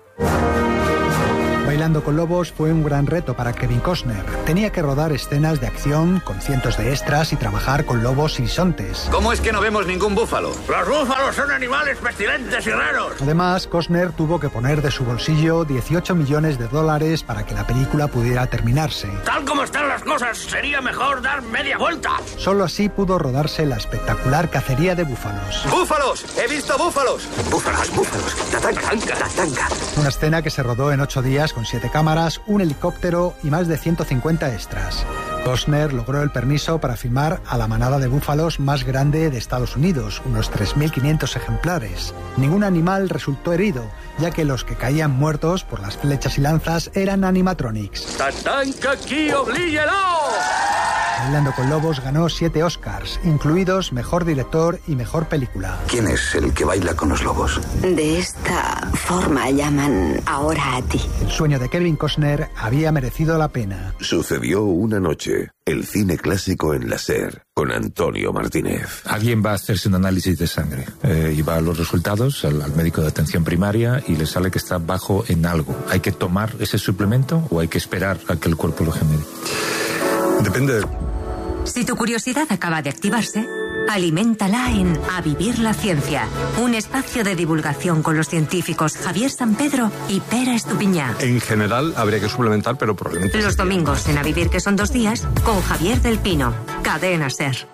Bailando con lobos fue un gran reto para Kevin Costner. Tenía que rodar escenas de acción con cientos de extras y trabajar con lobos y bisontes. ¿Cómo es que no vemos ningún búfalo? Los búfalos son animales pestilentes y raros. Además, Costner tuvo que poner de su bolsillo $18 millones para que la película pudiera terminarse. Tal como están las cosas, sería mejor dar media vuelta. Solo así pudo rodarse la espectacular cacería de búfalos. ¡Búfalos! ¡He visto búfalos! ¡Búfalos, búfalos! ¡Tatanca, tatanca! Una escena que se rodó en 8 días con 7 cámaras, un helicóptero y más de 150 extras. Costner logró el permiso para filmar a la manada de búfalos más grande de Estados Unidos, unos 3.500 ejemplares. Ningún animal resultó herido, ya que los que caían muertos por las flechas y lanzas eran animatronics. ¡Tatanca aquí, oblíguelo! Bailando con lobos ganó 7 Oscars, incluidos Mejor Director y Mejor Película. ¿Quién es el que baila con los lobos? De esta forma llaman ahora a ti. El sueño de Kevin Costner había merecido la pena. Sucedió una noche. El cine clásico en la SER, con Antonio Martínez. Alguien va a hacerse un análisis de sangre y va a los resultados al médico de atención primaria y le sale que está bajo en algo. ¿Hay que tomar ese suplemento o hay que esperar a que el cuerpo lo genere? Depende. Si tu curiosidad acaba de activarse, aliméntala en A Vivir la Ciencia, un espacio de divulgación con los científicos Javier Sampedro y Pera Estupiñá. En general habría que suplementar, pero probablemente... Los domingos en A Vivir, que son 2 días, con Javier del Pino, Cadena SER.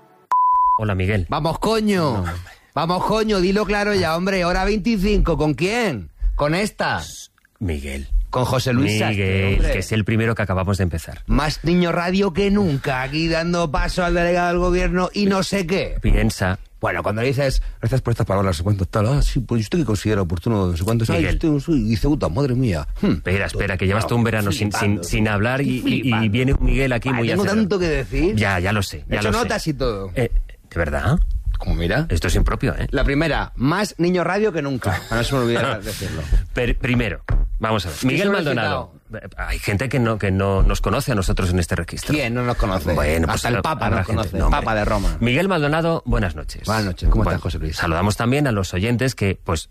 Hola, Miguel. ¡Vamos, coño! ¡Vamos, coño! Dilo claro ya, hombre. Hora 25. ¿Con quién? Con esta. Miguel. Con José Luis Sastre, Miguel, que es el primero que acabamos de empezar. Más niño radio que nunca, aquí dando paso al delegado del gobierno y no sé qué. Piensa. Bueno, cuando le dices, gracias por estas palabras, no sé cuánto tal, sí, pues usted que considera oportuno, no sé cuánto, Miguel. Y dice, puta, madre mía. Espera, que llevas todo un verano sin hablar y viene un Miguel aquí muy tengo tanto que decir. Ya lo sé. He hecho notas y todo. ¿De verdad? Como mira. Esto es impropio, ¿eh? La primera, más niño radio que nunca. Para no se me olvide decirlo. Primero, vamos a ver. Miguel Maldonado. Hay gente que no nos conoce a nosotros en este registro. ¿Quién no nos conoce? Bueno, hasta el Papa nos conoce. No, Papa de Roma. Miguel Maldonado, buenas noches. Buenas noches. ¿Cómo estás, José Luis? Saludamos también a los oyentes que, pues,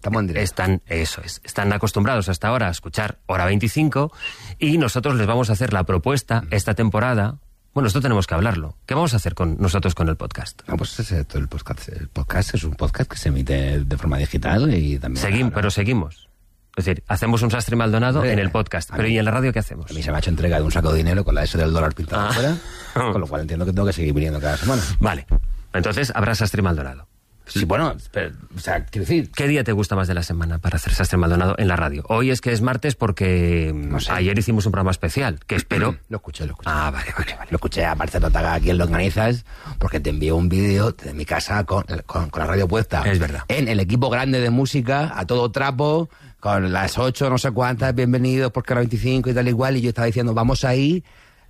están acostumbrados hasta ahora a escuchar Hora 25 y nosotros les vamos a hacer la propuesta esta temporada. Bueno, esto tenemos que hablarlo. ¿Qué vamos a hacer nosotros con el podcast? Pues el podcast es un podcast que se emite de forma digital y también... Pero seguimos. Es decir, hacemos un Sastre Maldonado en el podcast. Pero ¿y en la radio qué hacemos? A mí se me ha hecho entrega de un saco de dinero con la S del dólar pintado afuera, con lo cual entiendo que tengo que seguir viniendo cada semana. Vale. Entonces habrá Sastre Maldonado. Sí, bueno, pero, quiero decir... ¿Qué día te gusta más de la semana para hacer Sastre Maldonado en la radio? Hoy es que es martes porque ayer hicimos un programa especial, que espero... Lo escuché. Ah, vale. Lo escuché, aparte no te haga quien lo organizas, porque te envío un vídeo de mi casa con la radio puesta. Es verdad. En el equipo grande de música, a todo trapo, con las 8 no sé cuántas, bienvenidos porque era 25 y tal igual, y yo estaba diciendo, vamos ahí...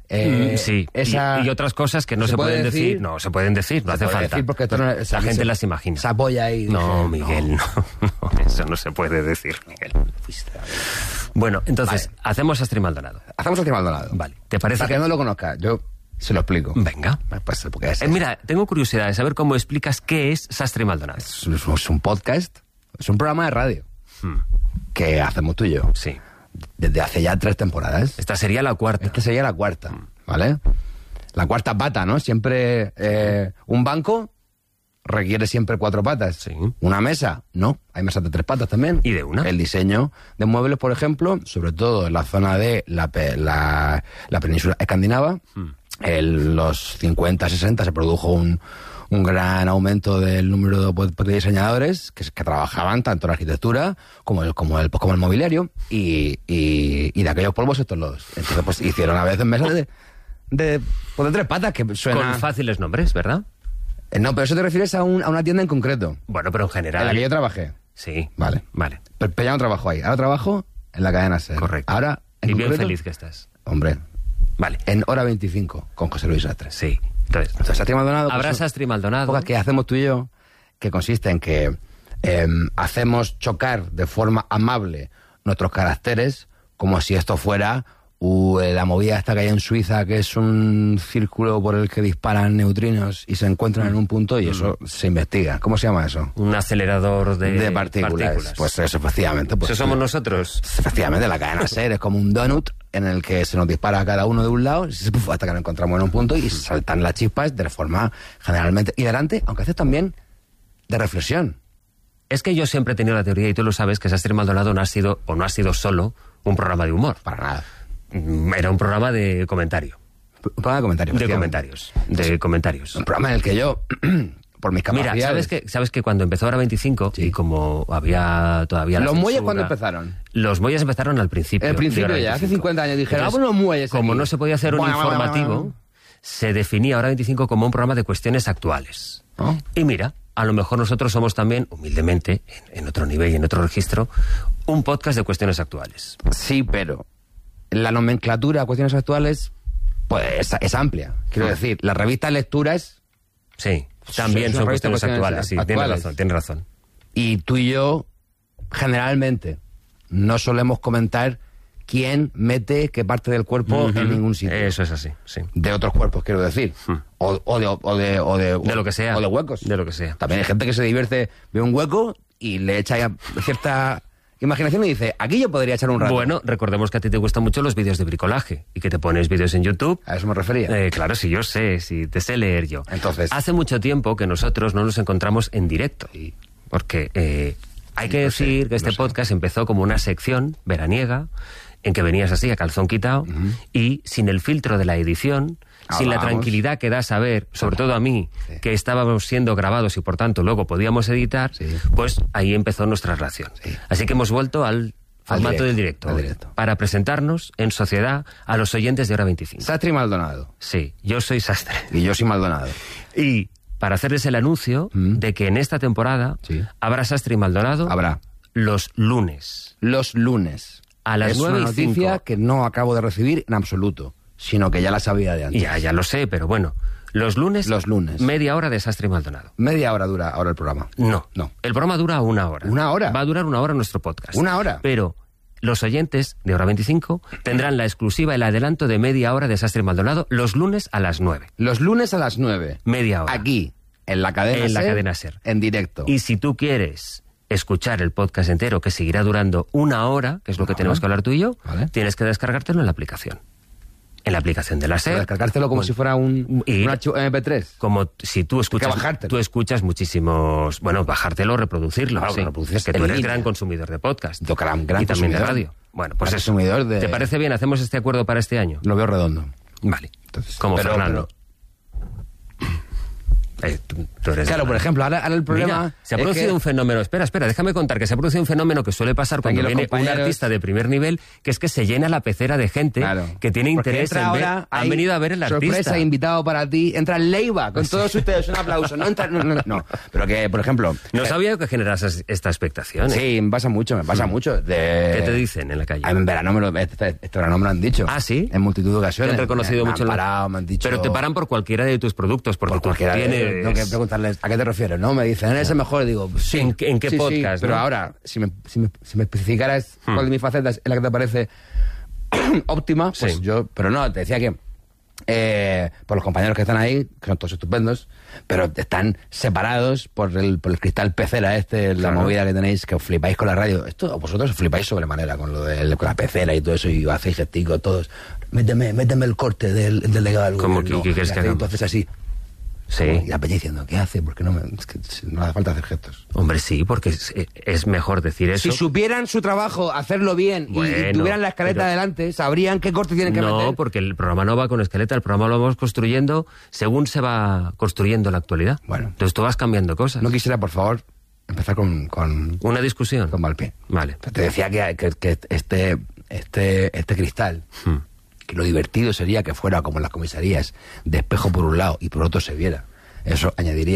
sí, y otras cosas que no se pueden decir. No se pueden decir, no hace falta. Porque la gente las imagina. Se apoya ahí. No, Miguel, no, eso no se puede decir, Miguel. Bueno, entonces, hacemos Sastre Maldonado. Hacemos Sastre Maldonado. Vale. ¿Te parece? Para que no lo conozca, yo se lo explico. Venga. Pues, porque mira, tengo curiosidad de saber cómo explicas qué es Sastre Maldonado. Es un podcast, es un programa de radio que hacemos tú y yo. Sí. Desde hace ya 3 temporadas. Esta sería la cuarta. ¿Vale? La cuarta pata, ¿no? Siempre un banco requiere siempre 4 patas. Sí. Una mesa, no. Hay mesas de 3 patas también. ¿Y de una? El diseño de muebles, por ejemplo, sobre todo en la zona de la península escandinava, en los 50, 60 se produjo un gran aumento del número de diseñadores que trabajaban tanto en la arquitectura como el mobiliario y de aquellos polvos estos lodos. Entonces pues hicieron a veces mesas de 3 patas que suena... Con fáciles nombres, ¿verdad? No, pero eso te refieres a una tienda en concreto. Bueno, pero en general... En la que yo trabajé. Sí. Vale. Pero ya no trabajo ahí. Ahora trabajo en la cadena SER. Correcto. Ahora, y bien feliz que estás. Hombre. Vale. En Hora 25, con José Luis Sastre. Sí. Entonces Sastri y Maldonado... Habrá Sastri y Maldonado. Cosas que hacemos tú y yo, que consiste en que hacemos chocar de forma amable nuestros caracteres, como si esto fuera la movida esta que hay en Suiza, que es un círculo por el que disparan neutrinos y se encuentran en un punto y eso se investiga. ¿Cómo se llama eso? Un acelerador de partículas. Pues eso, efectivamente. Pues, ¿Eso somos nosotros? Efectivamente, la cadena SER es como un donut en el que se nos dispara a cada uno de un lado hasta que nos encontramos en un punto y saltan las chispas de forma generalmente hilarante, aunque a veces también de reflexión. Es que yo siempre he tenido la teoría, y tú lo sabes, que Sastri y Maldonado no ha sido solo un programa de humor. Para nada. Era un programa de comentario. Un programa de comentarios. De comentarios. Un programa en el que yo, por mis capacidades... Mira, ¿sabes que cuando empezó Hora 25, y como había todavía la ¿Los muelles censura, cuándo empezaron? Los muelles empezaron al principio. El principio ya, hace 50 años dijeron, vamos los muelles. Como aquí. No se podía hacer un informativo, se definía Hora 25 como un programa de cuestiones actuales. ¿Oh? Y mira, a lo mejor nosotros somos también, humildemente, en otro nivel y en otro registro, un podcast de cuestiones actuales. Sí, pero la nomenclatura de cuestiones actuales pues es amplia. Quiero decir, la revista Lecturas... Sí, también son cuestiones actuales. Sí, tienes razón. Y tú y yo, generalmente, no solemos comentar quién mete qué parte del cuerpo en ningún sitio. Eso es así, sí. De otros cuerpos, quiero decir. O de lo que sea. O de huecos. De lo que sea. También hay gente que se divierte, ve un hueco y le echa ya cierta imaginación y dice, aquí yo podría echar un rato. Bueno, recordemos que a ti te gustan mucho los vídeos de bricolaje y que te pones vídeos en YouTube. A eso me refería. Claro, sí, yo sé, sí, te sé leer yo. Entonces... Hace mucho tiempo que nosotros no nos encontramos en directo. Porque hay que decir que este podcast empezó como una sección veraniega en que venías así, a calzón quitado, y sin el filtro de la edición, sin la tranquilidad que da saber, sobre todo a mí, que estábamos siendo grabados y por tanto luego podíamos editar, pues ahí empezó nuestra relación. Así que hemos vuelto al formato del directo, para presentarnos en sociedad a los oyentes de Hora 25. Sastri y Maldonado. Sí, yo soy Sastre. Y yo soy Maldonado. Y para hacerles el anuncio de que en esta temporada habrá Sastri y Maldonado los lunes. Los lunes. A las 9:05. Es una noticia que no acabo de recibir en absoluto, sino que ya la sabía de antes. Ya lo sé, pero bueno. Los lunes. Media hora de Sastri y Maldonado. ¿Media hora dura ahora el programa? No. El programa dura 1 hora. ¿1 hora? Va a durar 1 hora nuestro podcast. 1 hora. Pero los oyentes de Hora 25 tendrán la exclusiva, el adelanto de media hora de Sastri y Maldonado los lunes a las 9. Los lunes a las 9. Media hora. Aquí, en la cadena SER. En directo. Y si tú quieres escuchar el podcast entero, que seguirá durando 1 hora, que es lo que tenemos que hablar tú y yo, tienes que descargártelo en la aplicación. En la aplicación de la SER. Descargártelo como si fuera un MP3. Como si tú escuchas muchísimos... Bueno, bajártelo, reproducirlo. Claro, sí. Que tú eres gran consumidor de podcast. Yo gran y también consumidor de radio. Bueno, pues eso. Consumidor de... ¿Te parece bien? ¿Hacemos este acuerdo para este año? Lo veo redondo. Vale. Entonces, como Fernando. Tú eres claro, por ejemplo, ahora el problema... Mira, se ha producido un fenómeno... Espera, déjame contar que se ha producido un fenómeno que suele pasar cuando viene un artista de primer nivel, que es que se llena la pecera de gente que tiene interés en ver... Han venido a ver el artista. Sorpresa, invitado para ti. Entra Leiva, con todos ustedes, un aplauso. No, pero que, por ejemplo... No sabía que generas esta expectación. Sí, me pasa mucho. ¿Qué te dicen en la calle? En verano este verano me lo han dicho. ¿Ah, sí? En multitud de ocasiones. Te han reconocido mucho. Me han dicho... Pero te paran por cualquiera de tus productos, porque por cualquiera tienes... Tengo que preguntarles, ¿a qué te refieres? ¿No? Me dicen, ¿eres el mejor? Digo, sí. ¿En qué podcast? Sí, pero ahora, si me especificaras cuál de mis facetas es la que te parece óptima, pues yo... Pero no, te decía que por los compañeros que están ahí, que son todos estupendos, pero están separados por el cristal pecera la movida que tenéis, que os flipáis con la radio. Esto vosotros os flipáis sobremanera con lo de con la pecera y todo eso, y hacéis gesticos todos. Méteme el corte del delegado. ¿Cómo que quieres que hagamos? Entonces así... Sí. Y la peña diciendo, ¿qué hace? Porque es que no hace falta hacer gestos. Hombre, sí, porque es mejor decir eso. Si supieran su trabajo, hacerlo bien, y tuvieran la escaleta adelante, sabrían qué corte tienen que meter. No, porque el programa no va con escaleta, el programa lo vamos construyendo según se va construyendo la actualidad. Bueno. Entonces tú vas cambiando cosas. No quisiera, por favor, empezar con una discusión. Con mal pie. Vale. Te decía que este cristal... que lo divertido sería que fuera como en las comisarías, de espejo por un lado y por otro se viera. Eso añadiría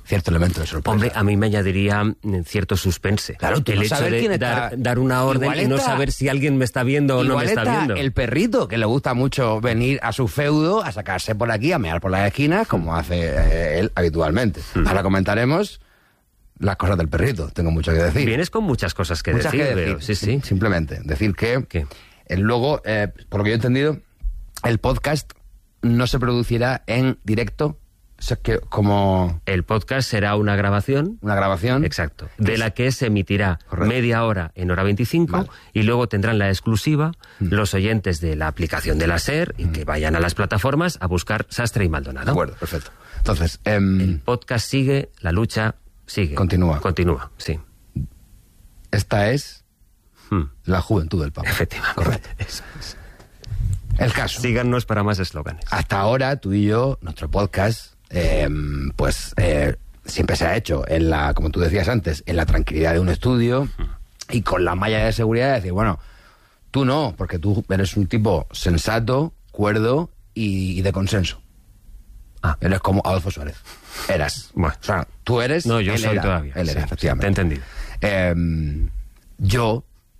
cierto elemento de sorpresa. Hombre, a mí me añadiría cierto suspense. Claro, tú el no hecho saber de quién está... dar una orden Igual y no está... saber si alguien me está viendo o no me está viendo. El perrito, que le gusta mucho venir a su feudo, a sacarse por aquí, a mear por las esquinas, como hace él habitualmente. Ahora comentaremos las cosas del perrito, tengo mucho que decir. Vienes con muchas cosas que decir. Pero, sí. Simplemente, decir que luego, por lo que yo he entendido, el podcast no se producirá en directo. O sea, que como... El podcast será una grabación. Una grabación. Exacto. De la que se emitirá media hora en hora 25 y luego tendrán la exclusiva los oyentes de la aplicación de la SER y que vayan a las plataformas a buscar Sastre y Maldonado. De acuerdo, perfecto. Entonces... el podcast sigue, la lucha sigue. Continúa, sí. Esta es la juventud del Papa. Efectivamente. Correcto. Eso es. El caso. Síganos para más eslóganes. Hasta ahora, tú y yo, nuestro podcast... siempre se ha hecho en la, como tú decías antes, en la tranquilidad de un estudio y con la malla de seguridad de decir, bueno, tú no, porque tú eres un tipo sensato, cuerdo y de consenso. Eres como Adolfo Suárez. Eras. Bueno. O sea, tú eres... No, yo él soy era, todavía. Él era, sí, efectivamente. Te he entendido. Yo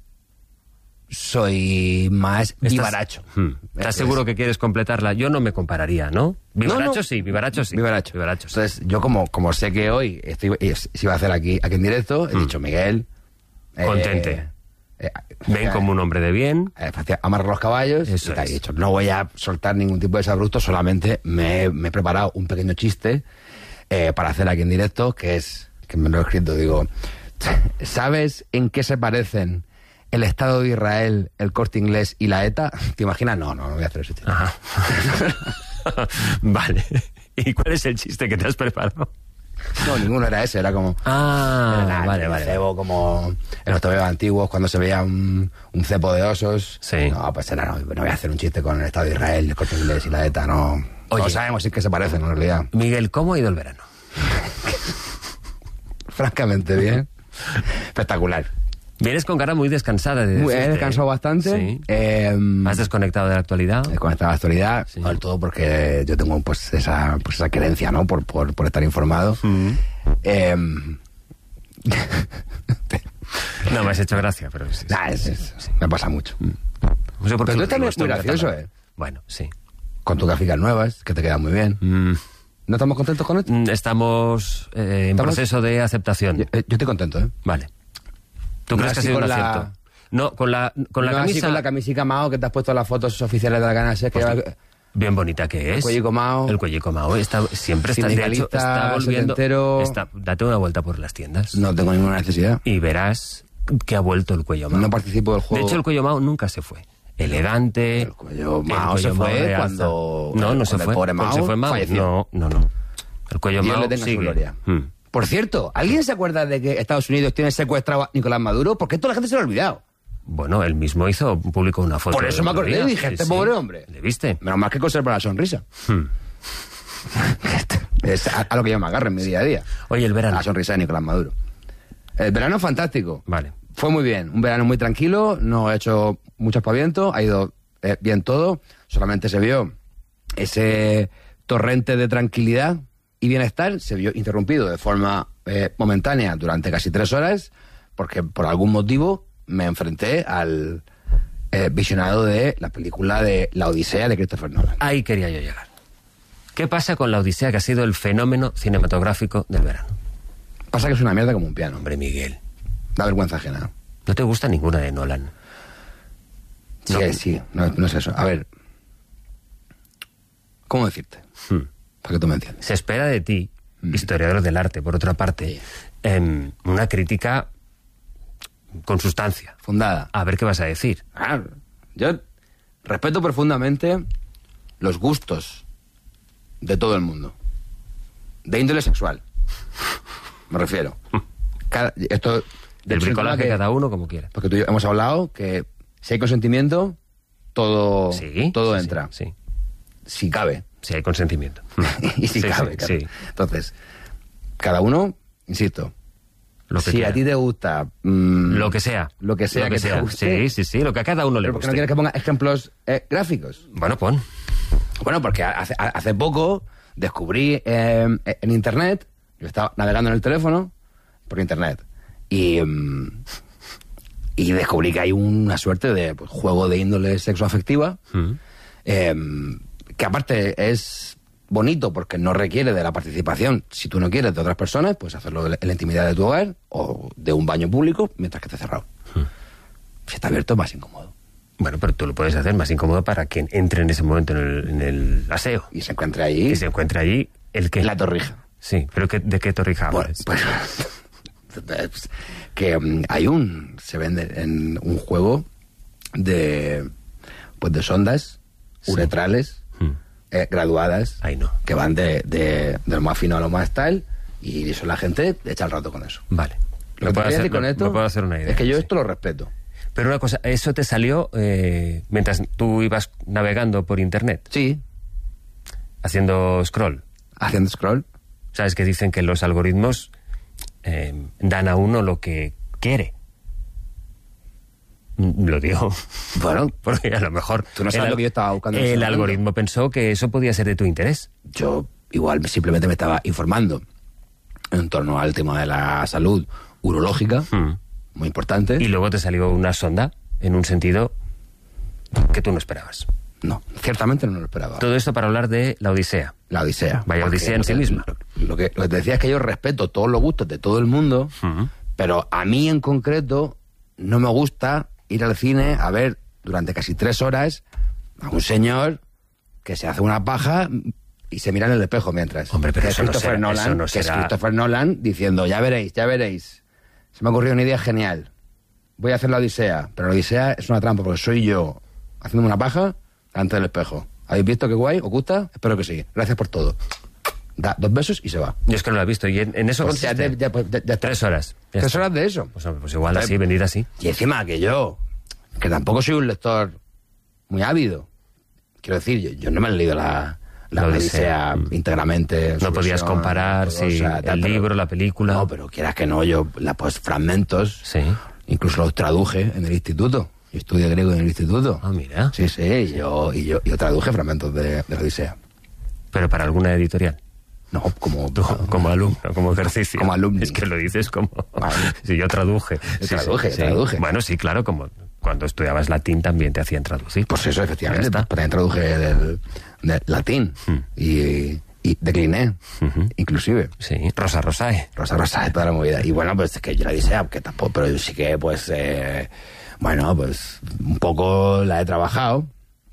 soy más vivaracho. ¿Estás seguro que quieres completarla? Yo no me compararía, ¿no? Vivaracho sí, vivaracho sí. Vivaracho. Entonces, yo como sé que hoy se iba a hacer aquí en directo, he dicho, Miguel... Contente. Ven como un hombre de bien. Amarra los caballos. Eso y te he es. dicho, no voy a soltar ningún tipo de sabruto, solamente me he preparado un pequeño chiste para hacer aquí en directo, que me lo he escrito, digo, ¿sabes en qué se parecen el Estado de Israel, el Corte Inglés y la ETA? ¿Te imaginas? No voy a hacer ese chiste. Vale. ¿Y cuál es el chiste que te has preparado? No, ninguno era ese, era como... vale. Cebo, como en los tobeos antiguos, cuando se veía un cepo de osos. Sí. No, pues era, no voy a hacer un chiste con el Estado de Israel, el Corte Inglés y la ETA, no. Oye, no sabemos si es que se parecen, en realidad. Miguel, ¿cómo ha ido el verano? Francamente bien. Espectacular. Vienes con cara muy descansada. He descansado bastante. Sí. ¿Has desconectado de la actualidad? He desconectado de la actualidad, Sí. sobre todo porque yo tengo esa querencia, ¿no? Por estar informado. No, me has hecho gracia, pero sí. Me pasa mucho. No sé por Pero qué tú estás muy gracioso, Bueno, sí. Con tus gráficas nuevas, que te quedan muy bien. ¿No estamos contentos con esto? Estamos en proceso de aceptación. Yo estoy contento, ¿eh? Vale. ¿Tú No crees que ha así sido un con acierto? No, con la No camisa... así con la camisica Mao, que te has puesto las fotos oficiales de la Canal Ser, que Pues lleva- bien bonita que es. El cuellico Mao. El cuellico Mao siempre está, de hecho, Sindicalista, está volviendo. setentero. Date una vuelta por las tiendas. No tengo ninguna necesidad. Y verás que ha vuelto el cuello Mao. No participo del juego. De hecho, el cuello Mao nunca se fue. Elegante. El cuello Mao se fue realza. cuando... No se cuando fue. el pobre Cuando Mao se fue Mao. falleció. No. El cuello Dios Mao le tenga su sigue. gloria. Por cierto, ¿alguien se acuerda de que Estados Unidos tiene secuestrado a Nicolás Maduro? Porque esto la gente se lo ha olvidado. Bueno, él mismo publicó una foto. Por eso me acordé y dije, este pobre hombre. ¿Le viste? Menos mal que conserva la sonrisa. Es a lo que yo me agarro en mi día a día. Oye, el verano. La sonrisa de Nicolás Maduro. El verano fantástico. Vale. Fue muy bien. Un verano muy tranquilo, no he hecho mucho aspaviento, ha ido bien todo. Solamente se vio ese torrente de tranquilidad y bienestar, se vio interrumpido de forma momentánea durante casi 3 horas, porque por algún motivo me enfrenté al visionado de la película de La Odisea de Christopher Nolan. Ahí quería yo llegar. ¿Qué pasa con La Odisea, que ha sido el fenómeno cinematográfico del verano? Pasa que es una mierda como un piano. Hombre, Miguel. Da vergüenza ajena. ¿No te gusta ninguna de Nolan? Sí, no es eso. A ver, ¿cómo decirte? Para que tú me entiendas. Se espera de ti, historiador del arte, por otra parte, una crítica con sustancia. Fundada. A ver qué vas a decir. Yo respeto profundamente los gustos de todo el mundo. De índole sexual. Me refiero. Esto... Del bricolaje cada uno como quiera. Porque tú y yo hemos hablado que si hay consentimiento, todo entra. Sí. Si cabe. Si hay consentimiento. Y si cabe. Claro. Sí. Entonces, cada uno, insisto, si quiera. a ti te gusta... lo que sea. Lo que sea que te guste. Sí, lo que a cada uno le guste. ¿Por qué no quieres guste. que ponga ejemplos gráficos? Bueno, pon. Bueno, porque hace poco descubrí en internet Yo estaba navegando en el teléfono por internet y descubrí que hay una suerte de juego de índole sexoafectiva que aparte es bonito porque no requiere de la participación, si tú no quieres, de otras personas, pues hacerlo en la intimidad de tu hogar o de un baño público mientras que esté cerrado. Si está abierto es más incómodo. Bueno, pero tú lo puedes hacer más incómodo para quien entre en ese momento en el aseo. Y se encuentre allí. Y se encuentre allí el que... La torrija. Sí, pero ¿de qué torrija hablas? Pues que se vende en un juego de sondas uretrales graduadas que van de lo más fino a lo más tal, y eso la gente echa el rato con eso. Vale. Lo que puedo hacer con esto me puedo hacer una idea. es que yo esto lo respeto. Pero una cosa, ¿eso te salió mientras tú ibas navegando por internet? Sí. Haciendo scroll. Haciendo scroll. ¿Sabes que dicen que los algoritmos dan a uno lo que quiere? Lo digo. Bueno, porque a lo mejor... Tú no sabes lo que yo estaba buscando. El algoritmo pensó que eso podía ser de tu interés. Yo igual simplemente me estaba informando en torno al tema de la salud urológica, muy importante. Y luego te salió una sonda en un sentido que tú no esperabas. No, ciertamente no lo esperaba. Todo esto para hablar de la Odisea. La Odisea. Vaya Odisea en sí misma. Lo que te decía es que yo respeto todos los gustos de todo el mundo, pero a mí en concreto no me gusta ir al cine a ver durante casi 3 horas a un señor que se hace una paja y se mira en el espejo mientras. Hombre, pero que eso es Christopher Nolan, no que es Christopher Nolan diciendo, ya veréis, se me ha ocurrido una idea genial. Voy a hacer la Odisea, pero la Odisea es una trampa porque soy yo haciéndome una paja delante del espejo. ¿Habéis visto qué guay? ¿Os gusta? Espero que sí. Gracias por todo. Da 2 besos y se va. Yo es que no lo he visto. Y en eso pues consiste. Ya 3 horas. 3 horas de eso. Pues igual así, vendida así. Y encima que yo, que tampoco soy un lector muy ávido. Quiero decir, yo no me he leído la Odisea íntegramente. No podías comparar el libro, la película. No, pero quieras que no, yo pues fragmentos. Sí. Incluso los traduje en el instituto. Yo estudié griego en el instituto. Ah, mira. Sí, yo traduje fragmentos de la Odisea. ¿Pero para alguna editorial? No, como alumno, como ejercicio. Como alumno. Es que lo dices como... Si yo traduje. Traduje. Bueno, sí, claro, como cuando estudiabas latín también te hacían traducir. Pues eso, efectivamente. También traduje del latín y decliné, inclusive. Sí, Rosa Rosae, toda la movida. Y bueno, pues es que yo la Odisea, que tampoco, pero yo sí que, pues, pues un poco la he trabajado.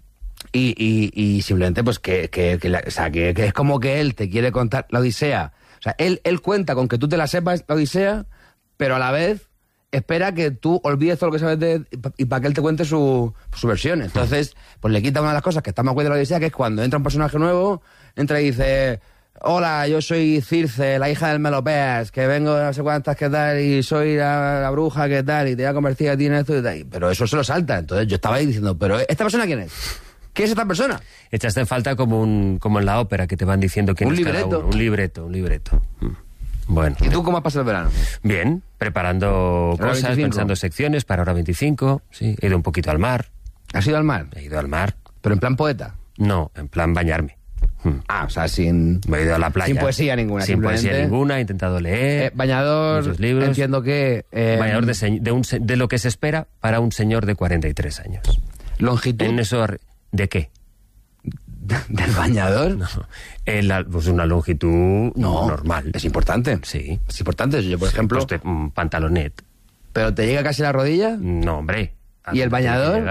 Y simplemente, pues, que es como que él te quiere contar la Odisea. O sea, él cuenta con que tú te la sepas, la Odisea, pero a la vez espera que tú olvides todo lo que sabes y para que él te cuente su versión. Entonces, pues le quita una de las cosas que está más guay de la Odisea, que es cuando entra un personaje nuevo, entra y dice... Hola, yo soy Circe, la hija del Melopeas, que vengo de no sé cuántas, ¿qué tal? Y soy la bruja, ¿qué tal? Y te voy a convertir a ti en esto y tal. Pero eso se lo salta. Entonces yo estaba ahí diciendo, ¿pero esta persona quién es? ¿Qué es esta persona? Echaste en falta como en la ópera, que te van diciendo quién es cada uno. Un libreto. Bueno. ¿Y tú cómo has pasado el verano? Bien, preparando cosas, 25. Pensando secciones para Hora 25. Sí, he ido un poquito al mar. ¿Has ido al mar? He ido al mar. ¿Pero en plan poeta? No, en plan bañarme. O sea, sin... Me he ido a la playa. Sin poesía ninguna. Sin poesía ninguna, he intentado leer. Bañador, muchos libros. Entiendo que... Bañador de lo que se espera para un señor de 43 años. ¿Longitud? En eso... ¿De qué? ¿Del bañador? No. Pues una longitud normal. Es importante. Sí. Es importante. Yo, por ejemplo... Pues un pantalonet. ¿Pero te llega casi la rodilla? No, hombre. ¿Y el bañador?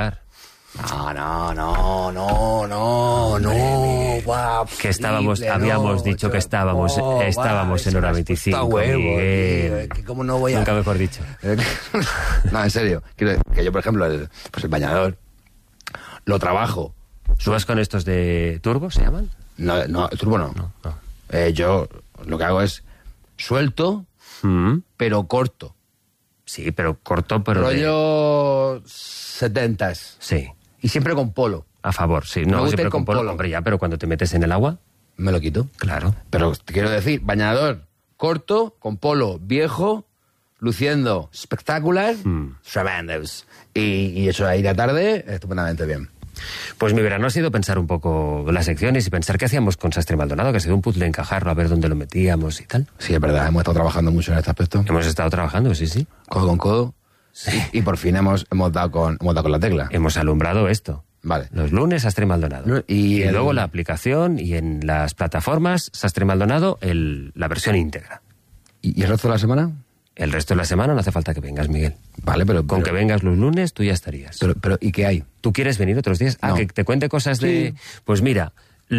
No. Wow, que habíamos dicho que estábamos en Hora 25. Está huevo, tío, ¿cómo no voy a...? Nunca mejor dicho. No, en serio. Quiero que yo, por ejemplo, el bañador, lo trabajo. ¿Tú vas con estos de turbo, se llaman? No, el turbo no. Yo lo que hago es suelto, pero corto. Sí, pero corto, pero... Rollo 70s. Sí. Y siempre con polo. A favor, sí. No, siempre con polo. Hombre, ya, pero cuando te metes en el agua... Me lo quito. Claro. Pero te quiero decir, bañador corto, con polo viejo, luciendo espectacular, tremendous. Y eso ahí de tarde, estupendamente bien. Pues mi verano ha sido pensar un poco las secciones y pensar qué hacíamos con Sastre y Maldonado, que ha sido un puzzle encajarlo, a ver dónde lo metíamos y tal. Sí, es verdad, hemos estado trabajando mucho en este aspecto. Hemos estado trabajando, sí. Codo con codo. Sí. Y por fin hemos dado con la tecla. Hemos alumbrado esto. Vale. Los lunes, Sastre y Maldonado. Y luego la aplicación y en las plataformas, Sastre y Maldonado, la versión íntegra. ¿Y el resto de la semana? El resto de la semana no hace falta que vengas, Miguel. Vale, pero... Con que vengas los lunes, tú ya estarías. Pero ¿y qué hay? ¿Tú quieres venir otros días? No. Que te cuente cosas de... Pues mira,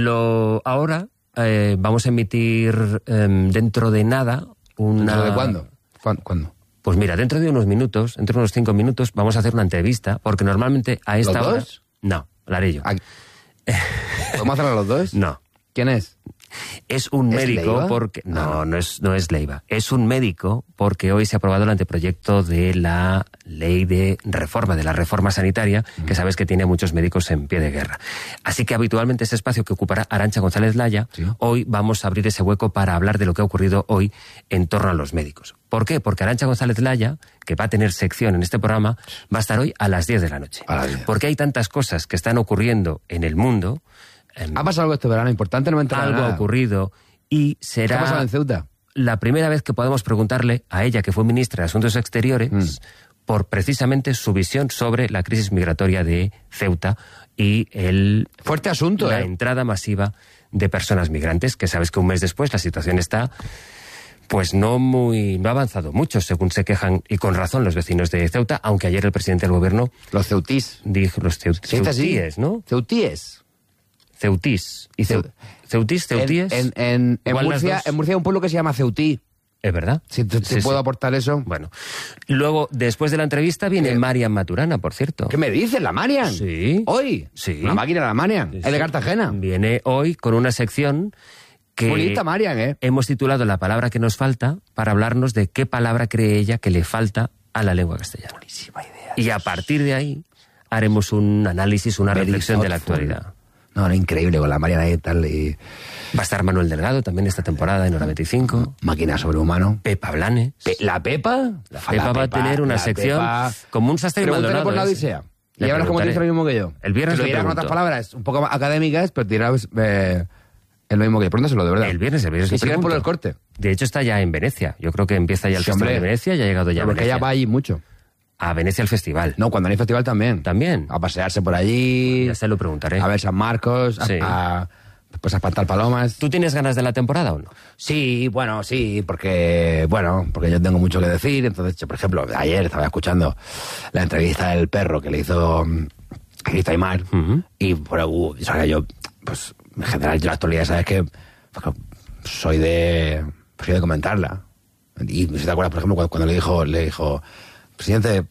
ahora vamos a emitir dentro de nada una... ¿Dentro de cuándo? ¿Cuándo? Pues mira, dentro de unos minutos, dentro de unos 5 minutos, vamos a hacer una entrevista, porque normalmente a esta hora... ¿Los dos? No, la haré yo. ¿Podemos hacerlo los dos? No. ¿Quién es? Es un médico Leiva? porque... No es Leiva. Es un médico porque hoy se ha aprobado el anteproyecto de la ley de la reforma sanitaria, que sabes que tiene a muchos médicos en pie de guerra. Así que habitualmente ese espacio que ocupará Arantxa González Laya, hoy vamos a abrir ese hueco para hablar de lo que ha ocurrido hoy en torno a los médicos. ¿Por qué? Porque Arantxa González Laya, que va a tener sección en este programa, va a estar hoy a las 10 de la noche. Porque hay tantas cosas que están ocurriendo en el mundo... ¿Ha pasado algo este verano importante? No me he enterado Algo nada. ha ocurrido y será... ¿Qué ha pasado en Ceuta? La primera vez que podemos preguntarle a ella, que fue ministra de Asuntos Exteriores, por precisamente su visión sobre la crisis migratoria de Ceuta y fuerte asunto, la entrada masiva de personas migrantes, que sabes que un mes después la situación está... Pues no ha avanzado mucho, según se quejan, y con razón, los vecinos de Ceuta, aunque ayer el presidente del gobierno... Los ceutís. Dijo, los ceutíes, ¿no? Ceutíes. Ceutís. ¿Y ceutíes? En Murcia hay un pueblo que se llama Ceutí. ¿Es verdad? Si puedo aportar eso. Bueno. Luego, después de la entrevista, viene Marian Maturana, por cierto. ¿Qué me dices, la Marian? Sí. ¿Hoy? Sí. Una máquina, la Marian. Es de Cartagena. Viene hoy con una sección que... Bonita, Marian, hemos titulado La palabra que nos falta, para hablarnos de qué palabra cree ella que le falta a la lengua castellana. Buenísima idea. Y a partir de ahí haremos un análisis, una reflexión de la actualidad. No, increíble, con la Mariana y tal. Y... Va a estar Manuel Delgado también esta temporada en Hora 25. Máquina sobrehumano. Pepa Blanes. ¿La Pepa? La Pepa va a tener una sección como un Sastre y Maldonado. Por la Odisea. Y ahora como te dice lo mismo que yo. El viernes lo dirás con otras palabras un poco académicas, pero te dirás el mismo que yo. Pregúntaselo, de verdad. El viernes y sigue por el corte. De hecho está ya en Venecia. Yo creo que empieza ya el Festival de Venecia, ya ha llegado ya a Venecia. Porque ella va allí mucho. A Venecia al festival. No, cuando no hay festival también. ¿También? A pasearse por allí. Ya se lo preguntaré. A ver San Marcos, sí. Pues a espantar palomas. ¿Tú tienes ganas de la temporada o no? Sí, porque yo tengo mucho que decir. Entonces, yo, por ejemplo, ayer estaba escuchando la entrevista del perro que le hizo Aymar. Y o sea, yo, pues, en general, yo la actualidad, ¿sabes qué? Pues, soy de comentarla. Y si te acuerdas, por ejemplo, cuando le dijo, presidente,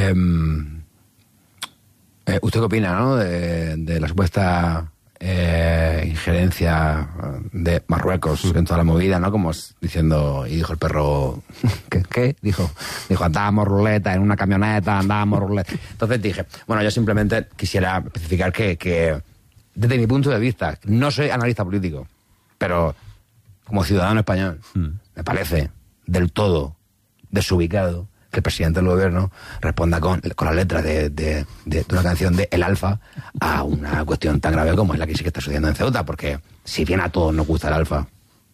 ¿usted qué opina, no? De la supuesta injerencia de Marruecos en toda la movida, ¿no? Como diciendo, y dijo el perro, ¿qué? Dijo, andábamos ruleta en una camioneta, andábamos ruleta. Entonces dije, bueno, yo simplemente quisiera especificar que desde mi punto de vista, no soy analista político, pero como ciudadano español, me parece del todo desubicado que el presidente del gobierno responda con la letra de una canción de El Alfa a una cuestión tan grave como es la crisis que está sucediendo en Ceuta, porque si bien a todos nos gusta el Alfa,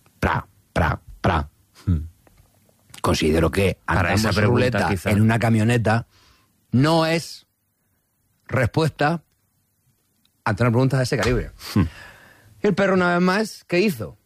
considero que andamos ruleta en una camioneta no es respuesta ante una pregunta de ese calibre. Y el perro, una vez más, ¿qué hizo?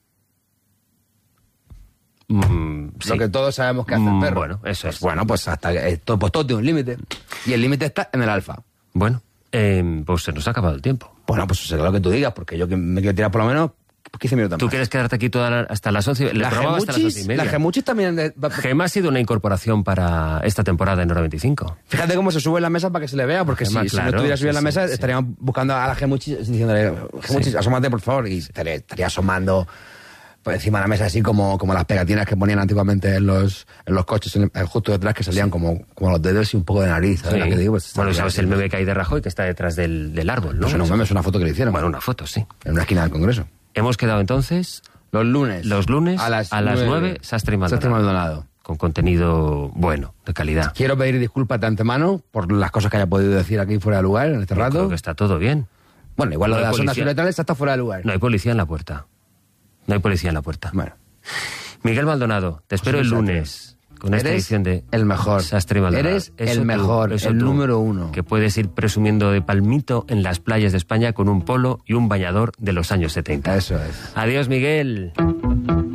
Lo que todos sabemos que hace el perro. Bueno, eso es. Bueno, pues hasta todo tiene un límite. Y el límite está en el Alfa. Bueno, pues se nos ha acabado el tiempo. Bueno, pues será lo que tú digas, porque yo que me quiero tirar por lo menos 15 minutos más. ¿Tú quieres quedarte aquí hasta las 11? La Gemuchis también... Gema ha sido una incorporación para esta temporada en Hora 25. Fíjate cómo se sube en la mesa para que se le vea, porque Gema, si no estuviera subido en la mesa, estaríamos buscando a la Gemuchis diciéndole, Gemuchis, asómate, por favor, y estaría asomando por encima de la mesa, así como las pegatinas que ponían antiguamente en los coches, justo detrás, que salían como los dedos y un poco de nariz, ¿sabes? Sí. Que digo, pues, bueno, sabes el meme que hay de Rajoy, que está detrás del árbol, ¿no? No es un meme, es una foto que le hicieron. Bueno, una foto, sí. En una esquina del Congreso. Hemos quedado entonces... Los lunes a las 9, Sastre y Maldonado. Con contenido bueno, de calidad. Quiero pedir disculpas de antemano por las cosas que haya podido decir aquí fuera de lugar en este rato. Creo que está todo bien. Bueno, igual No lo de hay las ondas policía. violentales está fuera de lugar. No hay policía en la puerta. No hay policía en la puerta. Bueno. Miguel Maldonado, te espero el lunes con esta Eres edición de el mejor. Sastre y Maldonado. Eres el mejor, el número uno. Que puedes ir presumiendo de palmito en las playas de España con un polo y un bañador de los años 70. Eso es. Adiós, Miguel.